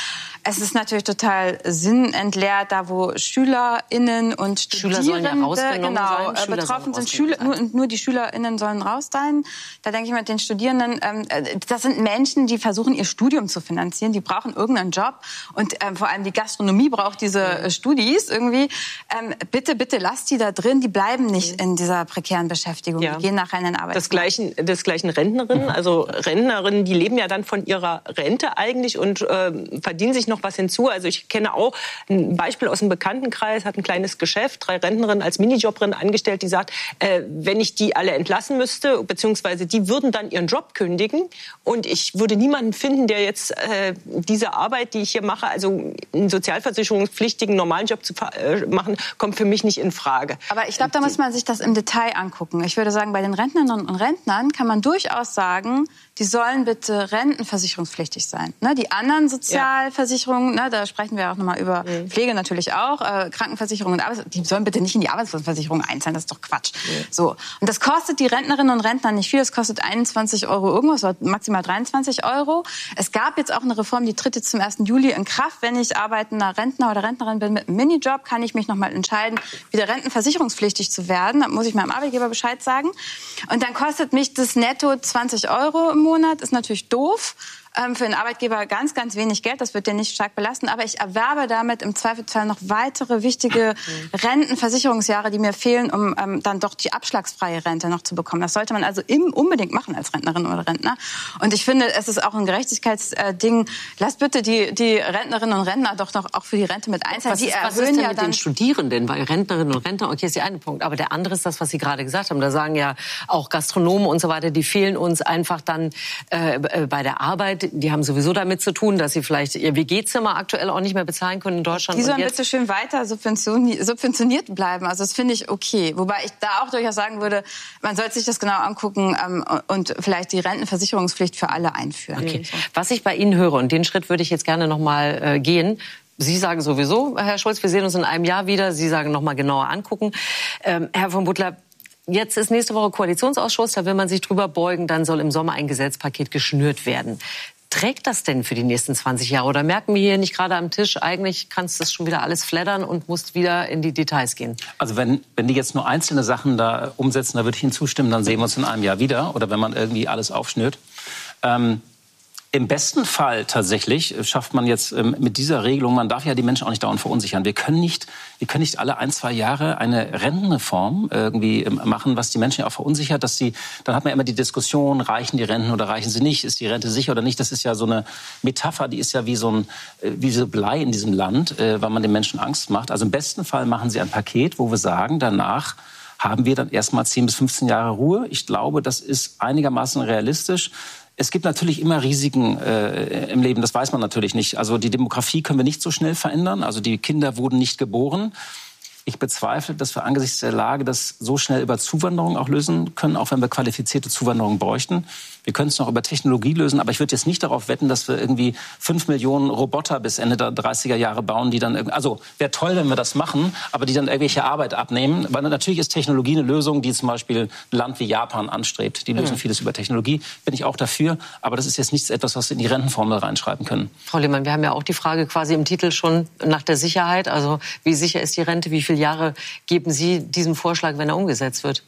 S3: es ist natürlich total sinnentleert, da wo SchülerInnen und Studierende
S2: Schüler sollen ja rausgenommen
S3: genau,
S2: sein. Schüler
S3: betroffen sind.
S2: Schüler,
S3: nur, nur die SchülerInnen sollen raus sein. Da denke ich mit den Studierenden, ähm, das sind Menschen, die versuchen, ihr Studium zu finanzieren. Die brauchen irgendeinen Job. Und ähm, vor allem die Gastronomie braucht diese äh, Studis irgendwie. Ähm, bitte, bitte lasst die da drin. Die bleiben nicht in dieser prekären Beschäftigung.
S1: Ja.
S3: Die gehen nachher in den Arbeitsmarkt.
S1: Das gleichen, das gleichen Rentnerinnen. Also Rentnerinnen, die leben ja dann von ihrer Rente eigentlich und äh, verdienen sich noch was hinzu. Also ich kenne auch ein Beispiel aus dem Bekanntenkreis, hat ein kleines Geschäft, drei Rentnerinnen als Minijoblerin angestellt, die sagt, äh, wenn ich die alle entlassen müsste, beziehungsweise die würden dann ihren Job kündigen und ich würde niemanden finden, der jetzt äh, diese Arbeit, die ich hier mache, also einen sozialversicherungspflichtigen normalen Job zu äh, machen, kommt für mich nicht in Frage.
S3: Aber ich glaube, da muss man sich das im Detail angucken. Ich würde sagen, bei den Rentnerinnen und Rentnern kann man durchaus sagen, die sollen bitte rentenversicherungspflichtig sein. Ne, die anderen Sozialversicherungen, ne, da sprechen wir auch nochmal über mhm. Pflege natürlich auch, äh, Krankenversicherung und Arbeits- die sollen bitte nicht in die Arbeitslosenversicherung einzahlen, das ist doch Quatsch. Mhm. So. Und das kostet die Rentnerinnen und Rentner nicht viel, das kostet einundzwanzig Euro irgendwas, oder maximal dreiundzwanzig Euro. Es gab jetzt auch eine Reform, die tritt jetzt zum ersten Juli in Kraft. Wenn ich arbeitender Rentner oder Rentnerin bin mit einem Minijob, kann ich mich nochmal entscheiden, wieder rentenversicherungspflichtig zu werden. Da muss ich meinem Arbeitgeber Bescheid sagen. Und dann kostet mich das netto zwanzig Euro im Monat, ist natürlich doof. Ähm, für den Arbeitgeber ganz, ganz wenig Geld. Das wird den nicht stark belasten. Aber ich erwerbe damit im Zweifelsfall noch weitere wichtige Rentenversicherungsjahre, die mir fehlen, um ähm, dann doch die abschlagsfreie Rente noch zu bekommen. Das sollte man also im, unbedingt machen als Rentnerin oder Rentner. Und ich finde, es ist auch ein Gerechtigkeitsding. Lasst bitte die, die Rentnerinnen und Rentner doch noch auch für die Rente mit einzahlen.
S2: Was
S3: die
S2: ist, was
S3: erhöhen
S2: ist denn
S3: ja
S2: mit
S3: dann
S2: den Studierenden? Weil Rentnerinnen und Rentner, okay, ist der eine Punkt. Aber der andere ist das, was Sie gerade gesagt haben. Da sagen ja auch Gastronomen und so weiter, die fehlen uns einfach dann äh, bei der Arbeit. Die haben sowieso damit zu tun, dass sie vielleicht ihr W G-Zimmer aktuell auch nicht mehr bezahlen können in Deutschland.
S3: Die sollen
S2: und jetzt
S3: bitte schön weiter subventioniert bleiben. Also das finde ich okay. Wobei ich da auch durchaus sagen würde, man sollte sich das genau angucken ähm, und vielleicht die Rentenversicherungspflicht für alle einführen.
S2: Okay. Was ich bei Ihnen höre, und den Schritt würde ich jetzt gerne noch mal äh, gehen. Sie sagen sowieso, Herr Schulz, wir sehen uns in einem Jahr wieder. Sie sagen noch mal genauer angucken. Ähm, Herr von Butler, jetzt ist nächste Woche Koalitionsausschuss, da will man sich drüber beugen, dann soll im Sommer ein Gesetzpaket geschnürt werden. Trägt das denn für die nächsten zwanzig Jahre? Oder merken wir hier nicht gerade am Tisch, eigentlich kannst du das schon wieder alles flattern und musst wieder in die Details gehen?
S5: Also wenn, wenn die jetzt nur einzelne Sachen da umsetzen, da würde ich Ihnen zustimmen, dann sehen wir uns in einem Jahr wieder. Oder wenn man irgendwie alles aufschnürt. Ähm, Im besten Fall tatsächlich schafft man jetzt ähm, mit dieser Regelung, man darf ja die Menschen auch nicht dauernd verunsichern. Wir können nicht, wir können nicht alle ein, zwei Jahre eine Rentenreform irgendwie ähm, machen, was die Menschen ja auch verunsichert, dass sie, dann hat man immer die Diskussion, reichen die Renten oder reichen sie nicht, ist die Rente sicher oder nicht. Das ist ja so eine Metapher, die ist ja wie so ein, äh, wie so Blei in diesem Land, äh, weil man den Menschen Angst macht. Also im besten Fall machen sie ein Paket, wo wir sagen, danach haben wir dann erstmal zehn bis fünfzehn Jahre Ruhe. Ich glaube, das ist einigermaßen realistisch. Es gibt natürlich immer Risiken äh, im Leben, das weiß man natürlich nicht. Also die Demografie können wir nicht so schnell verändern. Also die Kinder wurden nicht geboren. Ich bezweifle, dass wir angesichts der Lage das so schnell über Zuwanderung auch lösen können, auch wenn wir qualifizierte Zuwanderung bräuchten. Wir können es noch über Technologie lösen, aber ich würde jetzt nicht darauf wetten, dass wir irgendwie fünf Millionen Roboter bis Ende der dreißiger Jahre bauen, die dann, also wäre toll, wenn wir das machen, aber die dann irgendwelche Arbeit abnehmen. Weil natürlich ist Technologie eine Lösung, die zum Beispiel ein Land wie Japan anstrebt. Die lösen mhm. vieles über Technologie, bin ich auch dafür. Aber das ist jetzt nichts etwas, was wir in die Rentenformel reinschreiben können.
S2: Frau Lehmann, wir haben ja auch die Frage quasi im Titel schon nach der Sicherheit. Also wie sicher ist die Rente? Wie viele Jahre geben Sie diesem Vorschlag, wenn er umgesetzt wird?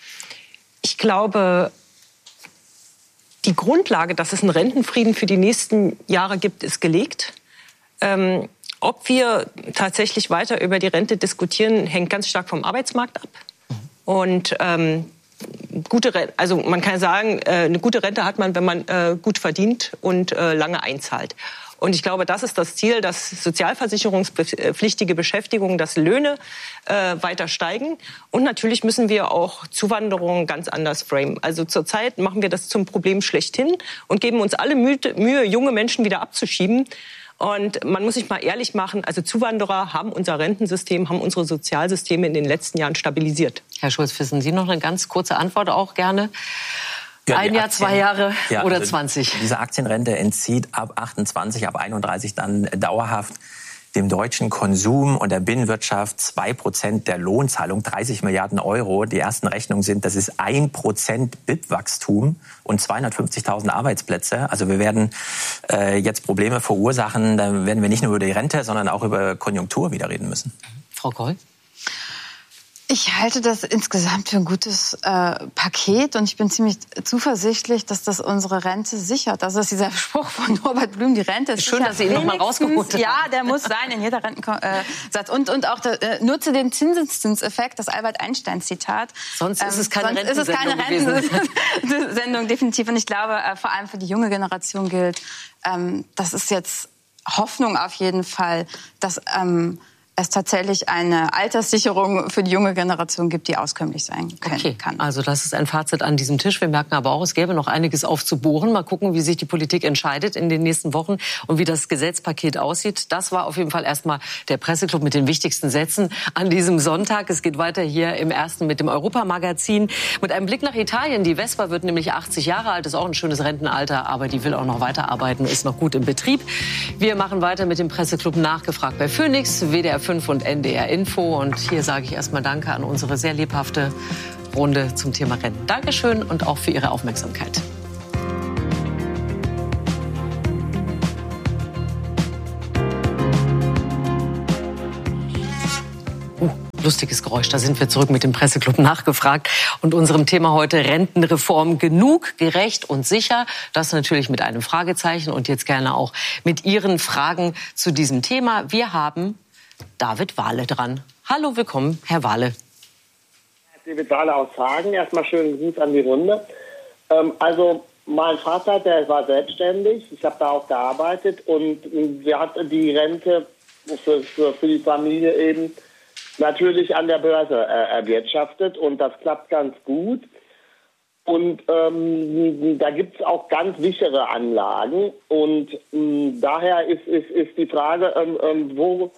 S1: Ich glaube, die Grundlage, dass es einen Rentenfrieden für die nächsten Jahre gibt, ist gelegt. Ähm, ob wir tatsächlich weiter über die Rente diskutieren, hängt ganz stark vom Arbeitsmarkt ab. Und ähm, gute Rente, also man kann sagen, äh, eine gute Rente hat man, wenn man äh, gut verdient und äh, lange einzahlt. Und ich glaube, das ist das Ziel, dass sozialversicherungspflichtige Beschäftigung, dass Löhne äh, weiter steigen. Und natürlich müssen wir auch Zuwanderung ganz anders framen. Also zurzeit machen wir das zum Problem schlechthin und geben uns alle Mühe, Mühe junge Menschen wieder abzuschieben. Und man muss sich mal ehrlich machen, also Zuwanderer haben unser Rentensystem, haben unsere Sozialsysteme in den letzten Jahren stabilisiert.
S2: Herr Schulz, wissen Sie noch eine ganz kurze Antwort auch gerne?
S4: Ja,
S2: Ein Jahr,
S4: Aktien,
S2: zwei Jahre
S4: ja,
S2: oder
S4: also
S2: zwanzig?
S4: Diese Aktienrente entzieht ab achtundzwanzig, ab einunddreißig dann dauerhaft dem deutschen Konsum und der Binnenwirtschaft zwei Prozent der Lohnzahlung, dreißig Milliarden Euro. Die ersten Rechnungen sind, das ist ein Prozent B I P-Wachstum und zweihundertfünfzigtausend Arbeitsplätze. Also wir werden äh, jetzt Probleme verursachen. Da werden wir nicht nur über die Rente, sondern auch über Konjunktur wieder reden müssen.
S2: Frau Goll?
S3: Ich halte das insgesamt für ein gutes äh, Paket und ich bin ziemlich zuversichtlich, dass das unsere Rente sichert. Also dass dieser Spruch von Norbert Blüm, die Rente ist
S2: schön, dass Sie ihn noch mal rausgeholt haben.
S3: Ja, der muss sein in jeder Rentensatz. Und, und auch der, äh, nutze den Zinseszinseffekt, das Albert Einstein-Zitat.
S2: Sonst ist es keine
S3: ähm, sonst ist es keine
S2: Rentensendung
S3: Rentensendung, definitiv. Und ich glaube, äh, vor allem für die junge Generation gilt, ähm, das ist jetzt Hoffnung auf jeden Fall, dass ähm, es tatsächlich eine Alterssicherung für die junge Generation gibt, die auskömmlich sein können,
S2: okay.
S3: kann.
S2: Also das ist ein Fazit an diesem Tisch. Wir merken aber auch, es gäbe noch einiges aufzubohren. Mal gucken, wie sich die Politik entscheidet in den nächsten Wochen und wie das Gesetzpaket aussieht. Das war auf jeden Fall erstmal der Presseclub mit den wichtigsten Sätzen an diesem Sonntag. Es geht weiter hier im Ersten mit dem Europamagazin. Mit einem Blick nach Italien. Die Vespa wird nämlich achtzig Jahre alt, ist auch ein schönes Rentenalter, aber die will auch noch weiterarbeiten, ist noch gut im Betrieb. Wir machen weiter mit dem Presseclub Nachgefragt bei Phoenix, W D R fünf und N D R Info. Und hier sage ich erstmal Danke an unsere sehr lebhafte Runde zum Thema Renten. Dankeschön und auch für Ihre Aufmerksamkeit. Uh, lustiges Geräusch. Da sind wir zurück mit dem Presseclub Nachgefragt und unserem Thema heute Rentenreform genug, gerecht und sicher. Das natürlich mit einem Fragezeichen und jetzt gerne auch mit Ihren Fragen zu diesem Thema. Wir haben David Wahle dran. Hallo, willkommen, Herr Wahle.
S6: David Wahle aus Hagen. Erstmal schönen Gruß an die Runde. Ähm, also mein Vater, der war selbstständig. Ich habe da auch gearbeitet und wir hatten die Rente für, für, für die Familie eben natürlich an der Börse äh, erwirtschaftet und das klappt ganz gut. Und ähm, da gibt es auch ganz sichere Anlagen und ähm, daher ist, ist, ist die Frage, ähm, ähm, wo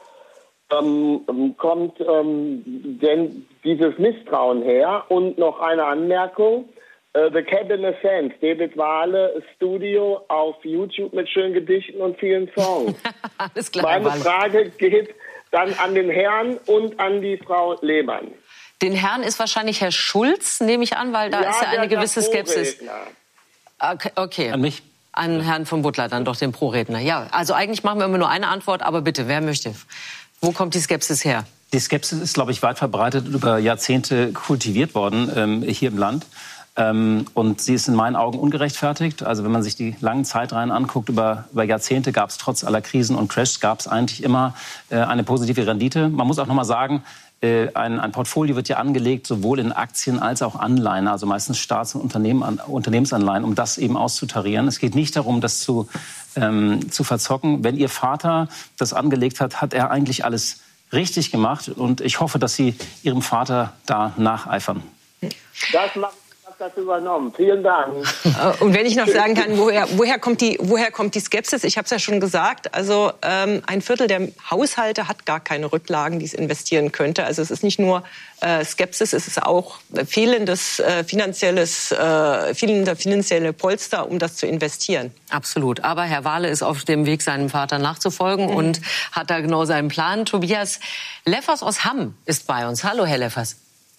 S6: Ähm, kommt ähm, denn dieses Misstrauen her? Und noch eine Anmerkung. Äh, The Cabin of Sands, David Wahle Studio auf YouTube mit schönen Gedichten und vielen Songs.
S2: Alles klar,
S6: Meine
S2: Wahle.
S6: Frage geht dann an den Herrn und an die Frau Lehmann.
S2: Den Herrn ist wahrscheinlich Herr Schulz, nehme ich an, weil da
S6: ja,
S2: ist ja eine
S6: der
S2: gewisse Skepsis.
S6: Pro-Redner.
S2: Okay, okay.
S5: An mich?
S2: An Herrn von Butler, dann doch den Pro-Redner. Ja, also eigentlich machen wir immer nur eine Antwort, aber bitte, wer möchte? Wo kommt die Skepsis her?
S5: Die Skepsis ist, glaube ich, weit verbreitet und über Jahrzehnte kultiviert worden ähm, hier im Land. Ähm, und sie ist in meinen Augen ungerechtfertigt. Also wenn man sich die langen Zeitreihen anguckt, über, über Jahrzehnte gab es trotz aller Krisen und Crashs gab es eigentlich immer äh, eine positive Rendite. Man muss auch noch mal sagen, äh, ein, ein Portfolio wird ja angelegt, sowohl in Aktien als auch Anleihen, also meistens Staats- und Unternehmen, an, Unternehmensanleihen, um das eben auszutarieren. Es geht nicht darum, das zu Ähm, zu verzocken. Wenn Ihr Vater das angelegt hat, hat er eigentlich alles richtig gemacht. Und ich hoffe, dass Sie Ihrem Vater da nacheifern.
S6: Das macht das übernommen. Vielen Dank.
S1: Und wenn ich noch sagen kann, woher, woher, kommt, die, woher kommt die Skepsis? Ich habe es ja schon gesagt, also ähm, ein Viertel der Haushalte hat gar keine Rücklagen, die es investieren könnte. Also es ist nicht nur äh, Skepsis, es ist auch fehlendes äh, finanzielles, äh, fehlender finanzielle Polster, um das zu investieren.
S2: Absolut. Aber Herr Wahle ist auf dem Weg, seinem Vater nachzufolgen mhm. und hat da genau seinen Plan. Tobias Leffers aus Hamm ist bei uns. Hallo, Herr Leffers.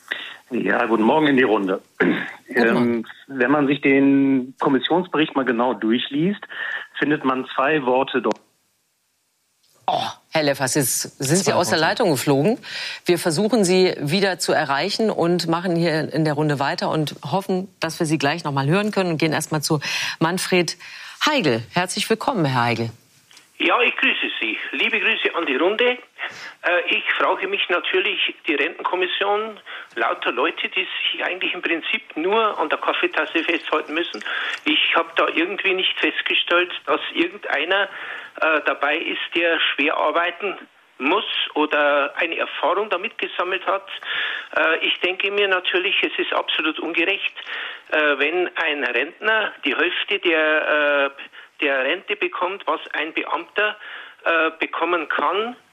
S7: Ja, guten Morgen in die Runde. Ähm, wenn man sich den Kommissionsbericht mal genau durchliest, findet man zwei Worte dort.
S2: Oh, Herr Leffers, jetzt sind Sie aus der Leitung geflogen. Wir versuchen Sie wieder zu erreichen und machen hier in der Runde weiter und hoffen, dass wir Sie gleich noch mal hören können und gehen erst mal zu Manfred Heigl. Herzlich willkommen, Herr Heigl.
S8: Ja, ich grüße Sie. Liebe Grüße an die Runde. Ich frage mich natürlich, die Rentenkommission, lauter Leute, die sich eigentlich im Prinzip nur an der Kaffeetasse festhalten müssen. Ich habe da irgendwie nicht festgestellt, dass irgendeiner äh, dabei ist, der schwer arbeiten muss oder eine Erfahrung damit gesammelt hat. Äh, ich denke mir natürlich, es ist absolut ungerecht, äh, wenn ein Rentner die Hälfte der, äh, der Rente bekommt, was ein Beamter äh, bekommen kann,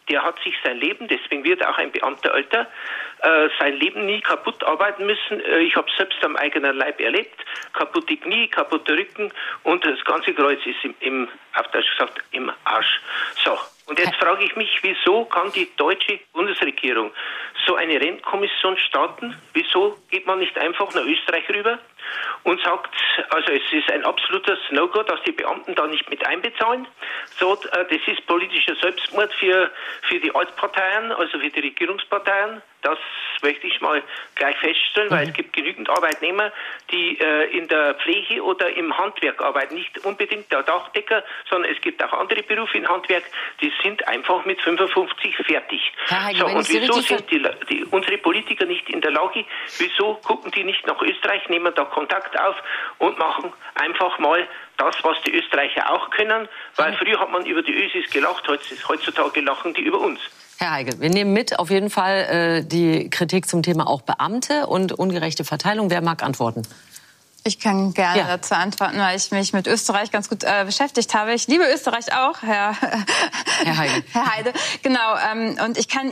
S8: der hat sich sein Leben, deswegen wird auch ein Beamter älter, äh, sein Leben nie kaputt arbeiten müssen. Äh, ich habe es selbst am eigenen Leib erlebt. Kaputte Knie, kaputter Rücken und das ganze Kreuz ist im, im auf Deutsch gesagt, im Arsch. So. Und jetzt frage ich mich, wieso kann die deutsche Bundesregierung so eine Rentenkommission starten? Wieso geht man nicht einfach nach Österreich rüber und sagt, also es ist ein absolutes No-Go, dass die Beamten da nicht mit einbezahlen. So, das ist politischer Selbstmord für, für die Altparteien, also für die Regierungsparteien. Das möchte ich mal gleich feststellen, weil mhm. es gibt genügend Arbeitnehmer, die äh, in der Pflege oder im Handwerk arbeiten. Nicht unbedingt der Dachdecker, sondern es gibt auch andere Berufe im Handwerk, die sind einfach mit fünfundfünfzig fertig.
S2: Heike,
S8: so, und wieso sind die, die, unsere Politiker nicht in der Lage, wieso gucken die nicht nach Österreich, nehmen da Kontakt auf und machen einfach mal das, was die Österreicher auch können, weil früher hat man über die Ösis gelacht, heutzutage lachen die über uns.
S2: Herr Heigl, wir nehmen mit auf jeden Fall äh, die Kritik zum Thema auch Beamte und ungerechte Verteilung. Wer mag antworten?
S3: Ich kann gerne
S2: ja.
S3: dazu antworten, weil ich mich mit Österreich ganz gut äh, beschäftigt habe. Ich liebe Österreich auch, Herr,
S2: Herr Heide.
S3: Herr Heide. Genau, ähm, und ich kann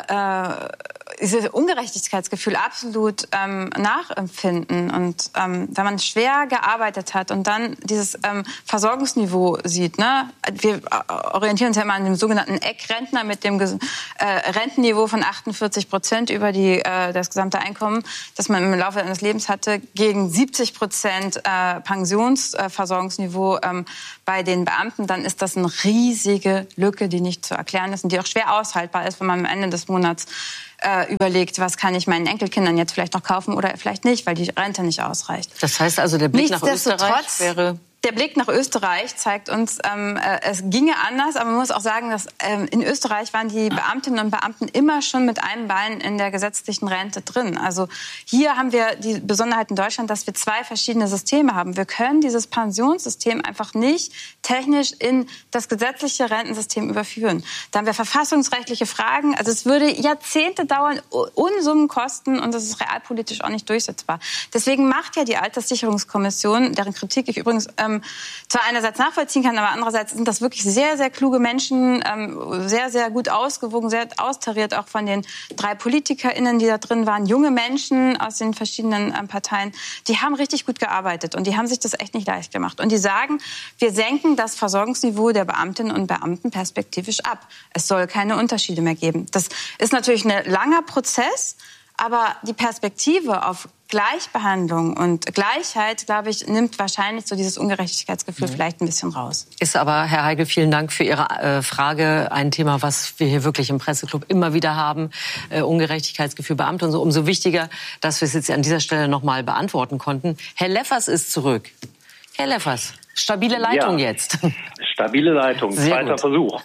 S3: Ihre äh, dieses Ungerechtigkeitsgefühl absolut ähm, nachempfinden. Und ähm, wenn man schwer gearbeitet hat und dann dieses ähm, Versorgungsniveau sieht, ne? Wir orientieren uns ja immer an dem sogenannten Eckrentner mit dem äh, Rentenniveau von achtundvierzig Prozent über die, äh, das gesamte Einkommen, das man im Laufe seines Lebens hatte, gegen siebzig Prozent äh, Pensionsversorgungsniveau ähm, bei den Beamten, dann ist das eine riesige Lücke, die nicht zu erklären ist und die auch schwer aushaltbar ist, wenn man am Ende des Monats äh, überlegt, was kann ich meinen Enkelkindern jetzt vielleicht noch kaufen oder vielleicht nicht, weil die Rente nicht ausreicht.
S2: Das heißt also, der Blick nach Österreich wäre...
S3: Der Blick nach Österreich zeigt uns, ähm, äh, es ginge anders, aber man muss auch sagen, dass ähm, in Österreich waren die Beamtinnen und Beamten immer schon mit einem Bein in der gesetzlichen Rente drin. Also hier haben wir die Besonderheit in Deutschland, dass wir zwei verschiedene Systeme haben. Wir können dieses Pensionssystem einfach nicht technisch in das gesetzliche Rentensystem überführen. Da haben wir verfassungsrechtliche Fragen. Also es würde Jahrzehnte dauern, Unsummen kosten und das ist realpolitisch auch nicht durchsetzbar. Deswegen macht ja die Alterssicherungskommission, deren Kritik ich übrigens ähm, zwar einerseits nachvollziehen kann, aber andererseits sind das wirklich sehr, sehr kluge Menschen, ähm, sehr, sehr gut ausgewogen, sehr austariert, auch von den drei PolitikerInnen, die da drin waren, junge Menschen aus den verschiedenen ähm, Parteien, die haben richtig gut gearbeitet und die haben sich das echt nicht leicht gemacht. Und die sagen, wir senken das Versorgungsniveau der Beamtinnen und Beamten perspektivisch ab. Es soll keine Unterschiede mehr geben. Das ist natürlich ein langer Prozess, aber die Perspektive auf Gleichbehandlung und Gleichheit, glaube ich, nimmt wahrscheinlich so dieses Ungerechtigkeitsgefühl mhm. vielleicht ein bisschen raus.
S2: Ist aber, Herr Heigl, vielen Dank für Ihre äh, Frage. Ein Thema, was wir hier wirklich im Presseclub immer wieder haben. Äh, Ungerechtigkeitsgefühl, Beamte und so. Umso wichtiger, dass wir es jetzt an dieser Stelle noch mal beantworten konnten. Herr Leffers ist zurück. Herr Leffers, stabile Leitung ja, jetzt.
S7: Stabile Leitung,
S2: Sehr
S7: zweiter
S2: gut.
S7: Versuch.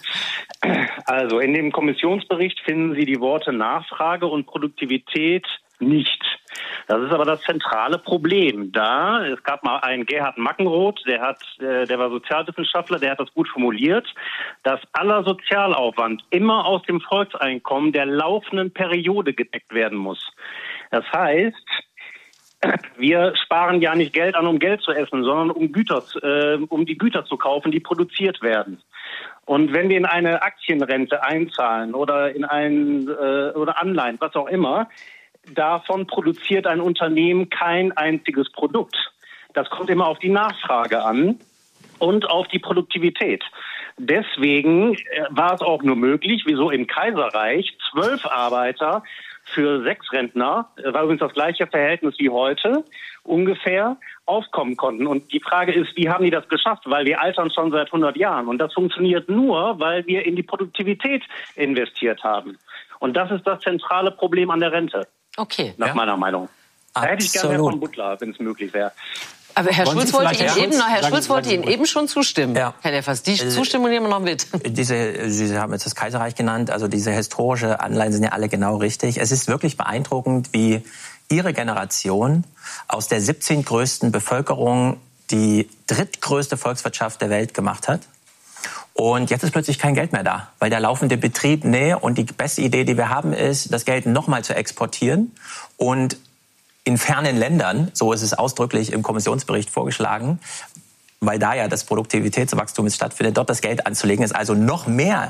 S7: Also in dem Kommissionsbericht finden Sie die Worte Nachfrage und Produktivität nicht. Das ist aber das zentrale Problem. Da, es gab mal einen Gerhard Mackenroth, der hat, äh, der war Sozialwissenschaftler, der hat das gut formuliert, dass aller Sozialaufwand immer aus dem Volkseinkommen der laufenden Periode gedeckt werden muss. Das heißt, wir sparen ja nicht Geld an, um Geld zu essen, sondern um Güter, äh, um die Güter zu kaufen, die produziert werden. Und wenn wir in eine Aktienrente einzahlen oder in ein äh, oder Anleihen, was auch immer, davon produziert ein Unternehmen kein einziges Produkt. Das kommt immer auf die Nachfrage an und auf die Produktivität. Deswegen war es auch nur möglich, wie so im Kaiserreich, zwölf Arbeiter für sechs Rentner, war übrigens das gleiche Verhältnis wie heute, ungefähr aufkommen konnten. Und die Frage ist, wie haben die das geschafft? Weil wir altern schon seit hundert Jahren. Und das funktioniert nur, weil wir in die Produktivität investiert haben. Und das ist das zentrale Problem an der Rente.
S2: Okay.
S7: Nach
S4: ja.
S7: meiner Meinung. Da hätte ich gerne mehr von Butler, wenn es möglich wäre.
S2: Aber Herr
S5: Wollen
S2: Schulz
S5: Sie
S2: wollte Ihnen
S5: Herr
S2: eben, noch, Herr
S5: sagen,
S2: Schulz wollte
S5: sagen
S2: Ihnen eben schon zustimmen,
S4: ja.
S2: Herr Leffers. Die Zustimmung nehmen wir noch mit.
S4: Diese, Sie haben jetzt das Kaiserreich genannt, also diese historische Anleihen sind ja alle genau richtig. Es ist wirklich beeindruckend, wie Ihre Generation aus der siebzehntgrößten Bevölkerung die drittgrößte Volkswirtschaft der Welt gemacht hat. Und jetzt ist plötzlich kein Geld mehr da, weil der laufende Betrieb, nee, und die beste Idee, die wir haben, ist, das Geld nochmal zu exportieren und in fernen Ländern, so ist es ausdrücklich im Kommissionsbericht vorgeschlagen, weil da ja das Produktivitätswachstum stattfindet, dort das Geld anzulegen, ist also noch mehr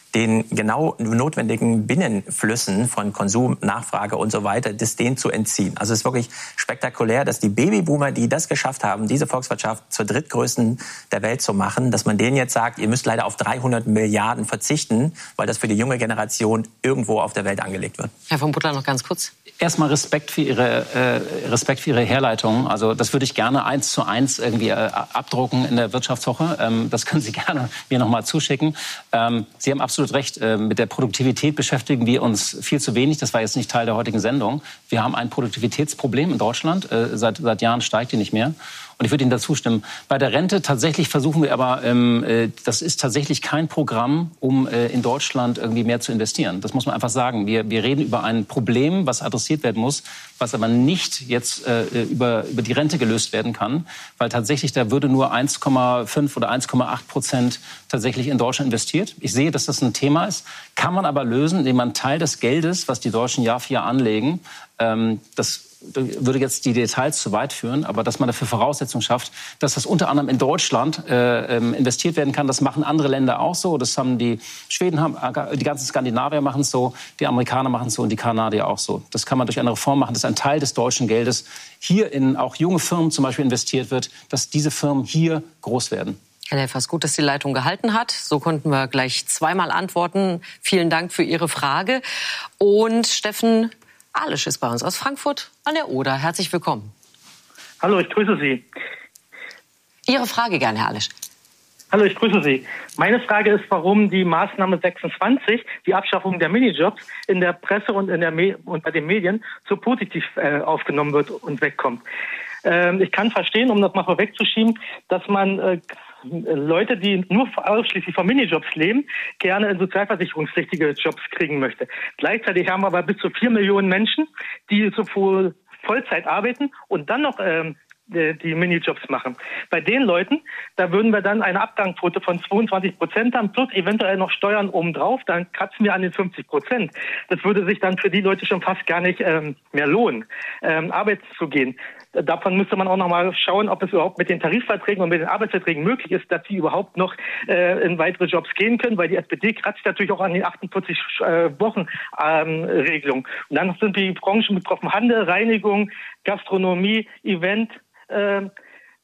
S4: den genau notwendigen Binnenflüssen von Konsum, Nachfrage und so weiter, das denen zu entziehen. Also es ist wirklich spektakulär, dass die Babyboomer, die das geschafft haben, diese Volkswirtschaft zur drittgrößten der Welt zu machen, dass man denen jetzt sagt, ihr müsst leider auf dreihundert Milliarden verzichten, weil das für die junge Generation irgendwo auf der Welt angelegt wird.
S2: Herr von Butler, noch ganz kurz.
S5: Erstmal Respekt für Ihre äh, Respekt für Ihre Herleitung. Also das würde ich gerne eins zu eins irgendwie äh, abdrucken in der Wirtschaftswoche. Ähm, das können Sie gerne mir noch mal zuschicken. Ähm, Sie haben absolut recht. Äh, mit der Produktivität beschäftigen wir uns viel zu wenig. Das war jetzt nicht Teil der heutigen Sendung. Wir haben ein Produktivitätsproblem in Deutschland. Äh, seit seit Jahren steigt die nicht mehr. Und ich würde Ihnen dazu stimmen. Bei der Rente tatsächlich versuchen wir aber, ähm, äh, das ist tatsächlich kein Programm, um äh, in Deutschland irgendwie mehr zu investieren. Das muss man einfach sagen. Wir, wir reden über ein Problem, was adressiert werden muss, was aber nicht jetzt äh, über, über die Rente gelöst werden kann. Weil tatsächlich da würde nur eins Komma fünf oder eins Komma acht Prozent tatsächlich in Deutschland investiert. Ich sehe, dass das ein Thema ist. Kann man aber lösen, indem man Teil des Geldes, was die Deutschen Jahr für Jahr anlegen, ähm, das würde jetzt die Details zu weit führen, aber dass man dafür Voraussetzungen schafft, dass das unter anderem in Deutschland äh, investiert werden kann. Das machen andere Länder auch so. Das haben die Schweden, haben, die ganzen Skandinavier machen es so, die Amerikaner machen es so und die Kanadier auch so. Das kann man durch eine Reform machen, dass ein Teil des deutschen Geldes hier in auch junge Firmen zum Beispiel investiert wird, dass diese Firmen hier groß werden.
S2: Herr Lelfers, gut, dass die Leitung gehalten hat. So konnten wir gleich zweimal antworten. Vielen Dank für Ihre Frage. Und Steffen Alisch ist bei uns aus Frankfurt an der Oder. Herzlich willkommen.
S9: Hallo, ich grüße Sie.
S2: Ihre Frage gerne, Herr Alisch.
S9: Hallo, ich grüße Sie. Meine Frage ist, warum die Maßnahme sechsundzwanzig, die Abschaffung der Minijobs, in der Presse und, in der Me- und bei den Medien so positiv äh, aufgenommen wird und wegkommt. Ähm, ich kann verstehen, um das mal vorwegzuschieben, dass man äh, Leute, die nur ausschließlich von Minijobs leben, gerne in sozialversicherungspflichtige Jobs kriegen möchte. Gleichzeitig haben wir aber bis zu vier Millionen Menschen, die sowohl Vollzeit arbeiten und dann noch ähm, die Minijobs machen. Bei den Leuten, da würden wir dann eine Abgangsquote von zweiundzwanzig Prozent haben, plus eventuell noch Steuern obendrauf, dann kratzen wir an den fünfzig Prozent. Das würde sich dann für die Leute schon fast gar nicht ähm, mehr lohnen, ähm, arbeiten zu gehen. Davon müsste man auch noch mal schauen, ob es überhaupt mit den Tarifverträgen und mit den Arbeitsverträgen möglich ist, dass sie überhaupt noch äh, in weitere Jobs gehen können, weil die S P D kratzt natürlich auch an den achtundvierzig Wochen ähm, Regelung. Und dann sind die Branchen betroffen: Handel, Reinigung, Gastronomie, Event. Äh, äh,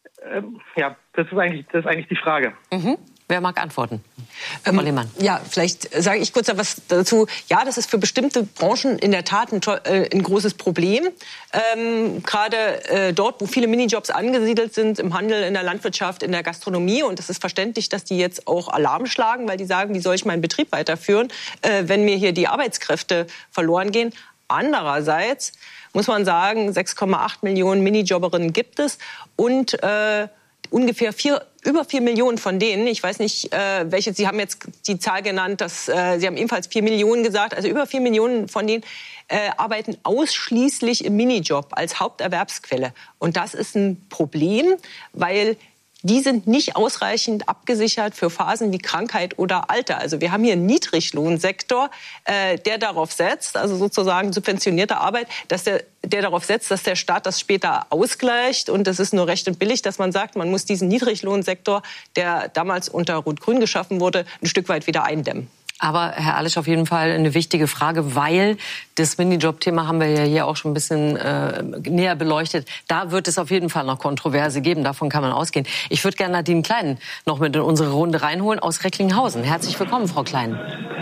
S9: ja, das ist eigentlich, das ist eigentlich die Frage.
S2: Mhm. Wer mag antworten?
S1: Ähm,
S2: Frau Lehmann.
S1: Ja, vielleicht sage ich kurz etwas dazu. Ja, das ist für bestimmte Branchen in der Tat ein, äh, ein großes Problem. Ähm, Gerade äh, dort, wo viele Minijobs angesiedelt sind, im Handel, in der Landwirtschaft, in der Gastronomie. Und es ist verständlich, dass die jetzt auch Alarm schlagen, weil die sagen, wie soll ich meinen Betrieb weiterführen, äh, wenn mir hier die Arbeitskräfte verloren gehen. Andererseits muss man sagen, sechs Komma acht Millionen Minijobberinnen gibt es und äh, ungefähr vier, über vier Millionen von denen, ich weiß nicht, äh, welche, Sie haben jetzt die Zahl genannt, dass, äh, Sie haben ebenfalls vier Millionen gesagt, also über vier Millionen von denen äh, arbeiten ausschließlich im Minijob als Haupterwerbsquelle. Und das ist ein Problem, weil die sind nicht ausreichend abgesichert für Phasen wie Krankheit oder Alter. Also wir haben hier einen Niedriglohnsektor, äh, der darauf setzt, also sozusagen subventionierte Arbeit, dass der, der darauf setzt, dass der Staat das später ausgleicht. Und es ist nur recht und billig, dass man sagt, man muss diesen Niedriglohnsektor, der damals unter Rot-Grün geschaffen wurde, ein Stück weit wieder eindämmen.
S2: Aber Herr Alisch, auf jeden Fall eine wichtige Frage, weil das Minijob-Thema haben wir ja hier auch schon ein bisschen äh, näher beleuchtet. Da wird es auf jeden Fall noch Kontroverse geben, davon kann man ausgehen. Ich würde gerne Nadine Klein noch mit in unsere Runde reinholen aus Recklinghausen. Herzlich willkommen, Frau Klein.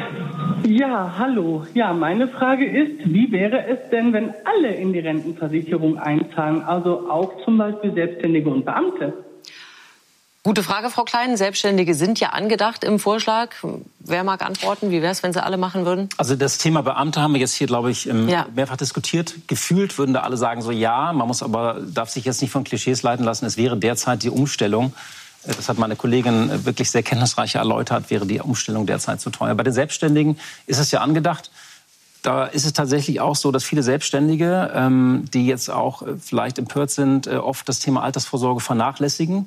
S10: Ja, hallo. Ja, meine Frage ist, wie wäre es denn, wenn alle in die Rentenversicherung einzahlen, also auch zum Beispiel Selbstständige und Beamte?
S2: Gute Frage, Frau Klein. Selbstständige sind ja angedacht im Vorschlag. Wer mag antworten? Wie wäre es, wenn sie alle machen würden?
S5: Also das Thema Beamte haben wir jetzt hier, glaube ich,
S2: ja.
S5: mehrfach diskutiert. Gefühlt würden da alle sagen, so ja, man muss aber, darf sich jetzt nicht von Klischees leiten lassen. Es wäre derzeit die Umstellung. Das hat meine Kollegin wirklich sehr kenntnisreich erläutert, wäre die Umstellung derzeit zu teuer. Bei den Selbstständigen ist es ja angedacht. Da ist es tatsächlich auch so, dass viele Selbstständige, ähm, die jetzt auch vielleicht empört sind, äh, oft das Thema Altersvorsorge vernachlässigen.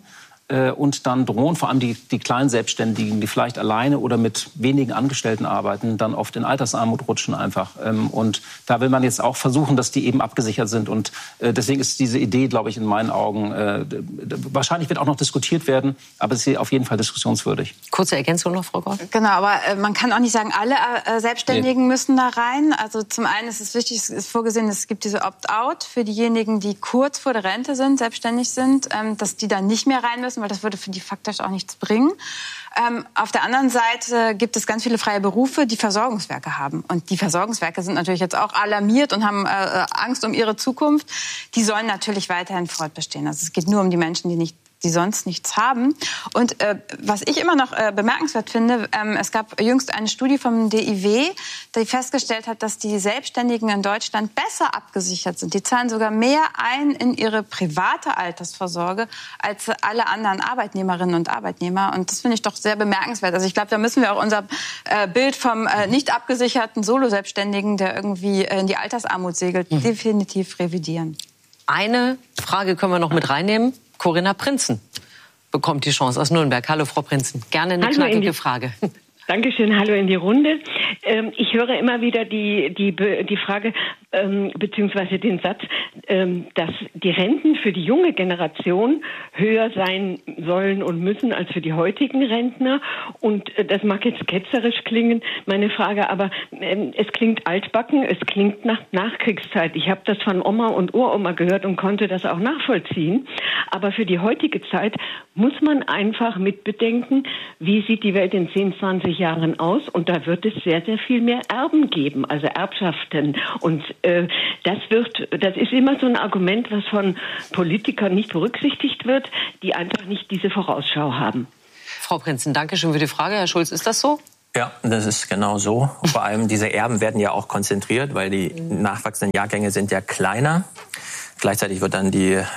S5: und dann drohen vor allem die, die kleinen Selbstständigen, die vielleicht alleine oder mit wenigen Angestellten arbeiten, dann oft in Altersarmut rutschen einfach. Und da will man jetzt auch versuchen, dass die eben abgesichert sind. Und deswegen ist diese Idee, glaube ich, in meinen Augen, wahrscheinlich wird auch noch diskutiert werden, aber es ist auf jeden Fall diskussionswürdig.
S2: Kurze Ergänzung noch, Frau Gott?
S3: Genau, aber man kann auch nicht sagen, alle Selbstständigen nee. müssen da rein. Also zum einen ist es wichtig, es ist vorgesehen, es gibt diese Opt-out für diejenigen, die kurz vor der Rente sind, selbstständig sind, dass die da nicht mehr rein müssen, weil das würde für die faktisch auch nichts bringen. Ähm, auf der anderen Seite gibt es ganz viele freie Berufe, die Versorgungswerke haben. Und die Versorgungswerke sind natürlich jetzt auch alarmiert und haben äh, Angst um ihre Zukunft. Die sollen natürlich weiterhin fortbestehen. Also es geht nur um die Menschen, die nicht die sonst nichts haben. Und äh, was ich immer noch äh, bemerkenswert finde, ähm, es gab jüngst eine Studie vom D I W, die festgestellt hat, dass die Selbstständigen in Deutschland besser abgesichert sind. Die zahlen sogar mehr ein in ihre private Altersvorsorge als alle anderen Arbeitnehmerinnen und Arbeitnehmer. Und das finde ich doch sehr bemerkenswert. Also ich glaube, da müssen wir auch unser äh, Bild vom äh, nicht abgesicherten Solo-Selbstständigen, der irgendwie äh, in die Altersarmut segelt, mhm. definitiv revidieren.
S2: Eine Frage können wir noch mit reinnehmen. Corinna Prinzen bekommt die Chance aus Nürnberg. Hallo, Frau Prinzen. Gerne eine Hallo, knackige Frage.
S11: Dankeschön, hallo in die Runde. Ähm, ich höre immer wieder die, die, die Frage, ähm, beziehungsweise den Satz, ähm, dass die Renten für die junge Generation höher sein sollen und müssen als für die heutigen Rentner. Und äh, das mag jetzt ketzerisch klingen, meine Frage, aber ähm, es klingt altbacken, es klingt nach Nachkriegszeit. Ich habe das von Oma und Uroma gehört und konnte das auch nachvollziehen. Aber für die heutige Zeit muss man einfach mitbedenken, wie sieht die Welt in zehn, zwanzig Jahren aus, und da wird es sehr, sehr viel mehr Erben geben, also Erbschaften. Und äh, das wird, das ist immer so ein Argument, was von Politikern nicht berücksichtigt wird, die einfach nicht diese Vorausschau haben.
S2: Frau Prinzen, danke schön für die Frage. Herr Schulz, ist das so?
S4: Ja, das ist genau so. Vor allem diese Erben werden ja auch konzentriert, weil die nachwachsenden Jahrgänge sind ja kleiner. Gleichzeitig wird dann die äh,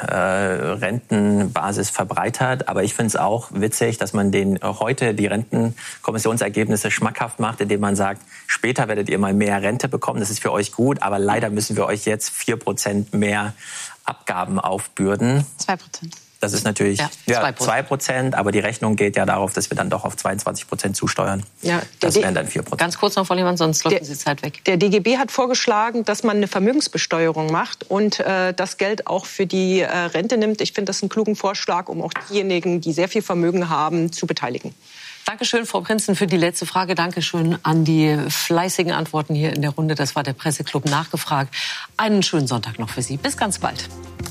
S4: Rentenbasis verbreitert. Aber ich finde es auch witzig, dass man den heute die Rentenkommissionsergebnisse schmackhaft macht, indem man sagt, später werdet ihr mal mehr Rente bekommen. Das ist für euch gut, aber leider müssen wir euch jetzt vier Prozent mehr Abgaben aufbürden.
S3: Zwei Prozent.
S4: Das ist natürlich ja, ja, zwei Prozent, aber die Rechnung geht ja darauf, dass wir dann doch auf zweiundzwanzig Prozent zusteuern. Ja, das wären dann vier Prozent.
S2: Ganz kurz noch, Frau Lehmann, sonst läuft die Zeit weg.
S1: Der D G B hat vorgeschlagen, dass man eine Vermögensbesteuerung macht und äh, das Geld auch für die äh, Rente nimmt. Ich finde das einen klugen Vorschlag, um auch diejenigen, die sehr viel Vermögen haben, zu beteiligen.
S2: Dankeschön, Frau Prinzen, für die letzte Frage. Dankeschön an die fleißigen Antworten hier in der Runde. Das war der Presseclub nachgefragt. Einen schönen Sonntag noch für Sie. Bis ganz bald.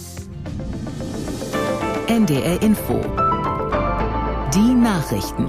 S12: N D R Info. Die Nachrichten.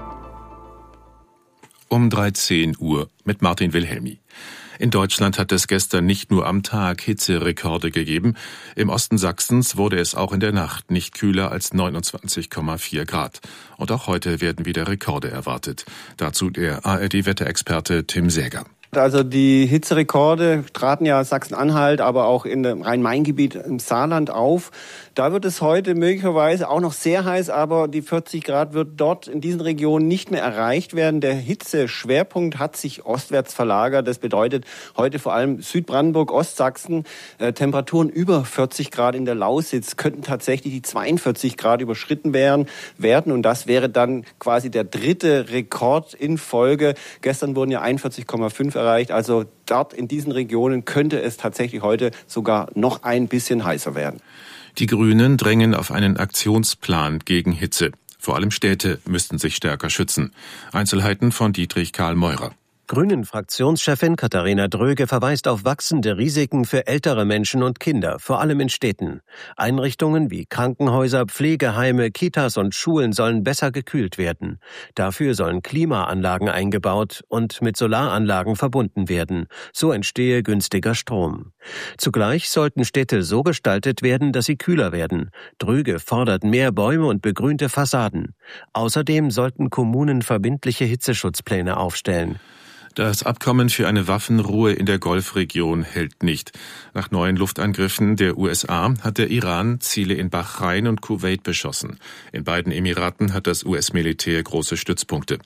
S13: Um dreizehn Uhr mit Martin Wilhelmi. In Deutschland hat es gestern nicht nur am Tag Hitzerekorde gegeben. Im Osten Sachsens wurde es auch in der Nacht nicht kühler als neunundzwanzig Komma vier Grad. Und auch heute werden wieder Rekorde erwartet. Dazu der A R D-Wetterexperte Tim Säger.
S14: Also die Hitzerekorde traten ja Sachsen-Anhalt, aber auch in dem Rhein-Main-Gebiet im Saarland auf. Da wird es heute möglicherweise auch noch sehr heiß, aber die vierzig Grad wird dort in diesen Regionen nicht mehr erreicht werden. Der Hitzeschwerpunkt hat sich ostwärts verlagert. Das bedeutet heute vor allem Südbrandenburg, Ostsachsen, äh, Temperaturen über vierzig Grad in der Lausitz könnten tatsächlich die zweiundvierzig Grad überschritten werden, werden. Und das wäre dann quasi der dritte Rekord in Folge. Gestern wurden ja einundvierzig Komma fünf erreicht. Also dort in diesen Regionen könnte es tatsächlich heute sogar noch ein bisschen heißer werden.
S13: Die Grünen drängen auf einen Aktionsplan gegen Hitze. Vor allem Städte müssten sich stärker schützen. Einzelheiten von Dietrich Karl Meurer.
S15: Grünen-Fraktionschefin Katharina Dröge verweist auf wachsende Risiken für ältere Menschen und Kinder, vor allem in Städten. Einrichtungen wie Krankenhäuser, Pflegeheime, Kitas und Schulen sollen besser gekühlt werden. Dafür sollen Klimaanlagen eingebaut und mit Solaranlagen verbunden werden. So entstehe günstiger Strom. Zugleich sollten Städte so gestaltet werden, dass sie kühler werden. Dröge fordert mehr Bäume und begrünte Fassaden. Außerdem sollten Kommunen verbindliche Hitzeschutzpläne aufstellen.
S13: Das Abkommen für eine Waffenruhe in der Golfregion hält nicht. Nach neuen Luftangriffen der U S A hat der Iran Ziele in Bahrain und Kuwait beschossen. In beiden Emiraten hat das U S-Militär große Stützpunkte.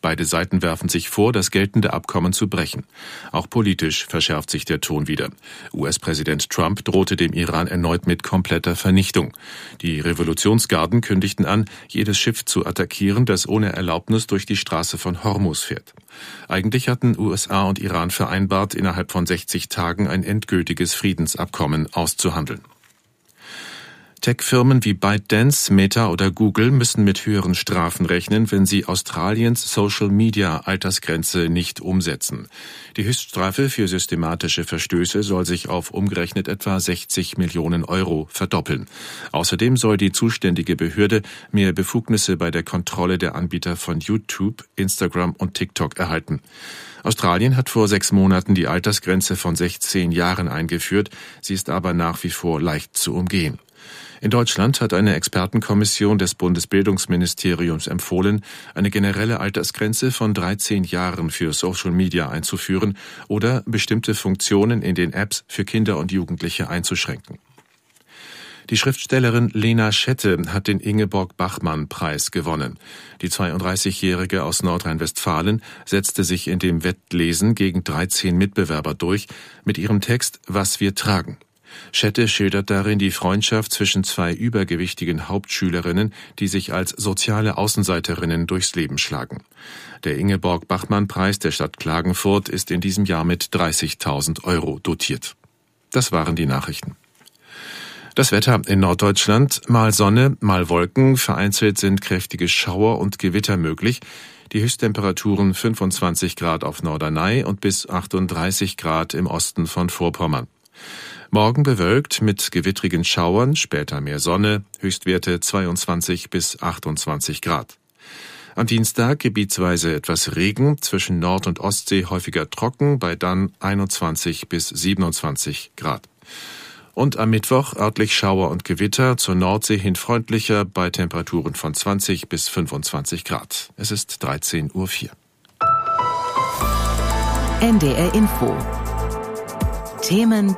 S13: Beide Seiten werfen sich vor, das geltende Abkommen zu brechen. Auch politisch verschärft sich der Ton wieder. U S-Präsident Trump drohte dem Iran erneut mit kompletter Vernichtung. Die Revolutionsgarden kündigten an, jedes Schiff zu attackieren, das ohne Erlaubnis durch die Straße von Hormuz fährt. Eigentlich hatten U S A und Iran vereinbart, innerhalb von sechzig Tagen ein endgültiges Friedensabkommen auszuhandeln. Tech-Firmen wie ByteDance, Meta oder Google müssen mit höheren Strafen rechnen, wenn sie Australiens Social-Media-Altersgrenze nicht umsetzen. Die Höchststrafe für systematische Verstöße soll sich auf umgerechnet etwa sechzig Millionen Euro verdoppeln. Außerdem soll die zuständige Behörde mehr Befugnisse bei der Kontrolle der Anbieter von YouTube, Instagram und TikTok erhalten. Australien hat vor sechs Monaten die Altersgrenze von sechzehn Jahren eingeführt. Sie ist aber nach wie vor leicht zu umgehen. In Deutschland hat eine Expertenkommission des Bundesbildungsministeriums empfohlen, eine generelle Altersgrenze von dreizehn Jahren für Social Media einzuführen oder bestimmte Funktionen in den Apps für Kinder und Jugendliche einzuschränken. Die Schriftstellerin Lena Schette hat den Ingeborg-Bachmann-Preis gewonnen. Die zweiunddreißigjährige aus Nordrhein-Westfalen setzte sich in dem Wettlesen gegen dreizehn Mitbewerber durch mit ihrem Text »Was wir tragen«. Schette schildert darin die Freundschaft zwischen zwei übergewichtigen Hauptschülerinnen, die sich als soziale Außenseiterinnen durchs Leben schlagen. Der Ingeborg-Bachmann-Preis der Stadt Klagenfurt ist in diesem Jahr mit dreißigtausend Euro dotiert. Das waren die Nachrichten. Das Wetter in Norddeutschland: mal Sonne, mal Wolken, vereinzelt sind kräftige Schauer und Gewitter möglich. Die Höchsttemperaturen fünfundzwanzig Grad auf Norderney und bis achtunddreißig Grad im Osten von Vorpommern. Morgen bewölkt mit gewittrigen Schauern, später mehr Sonne, Höchstwerte zweiundzwanzig bis achtundzwanzig Grad. Am Dienstag gebietsweise etwas Regen, zwischen Nord- und Ostsee häufiger trocken, bei dann einundzwanzig bis siebenundzwanzig Grad. Und am Mittwoch örtlich Schauer und Gewitter, zur Nordsee hin freundlicher, bei Temperaturen von zwanzig bis fünfundzwanzig Grad. Es ist dreizehn Uhr vier.
S12: N D R Info. Themen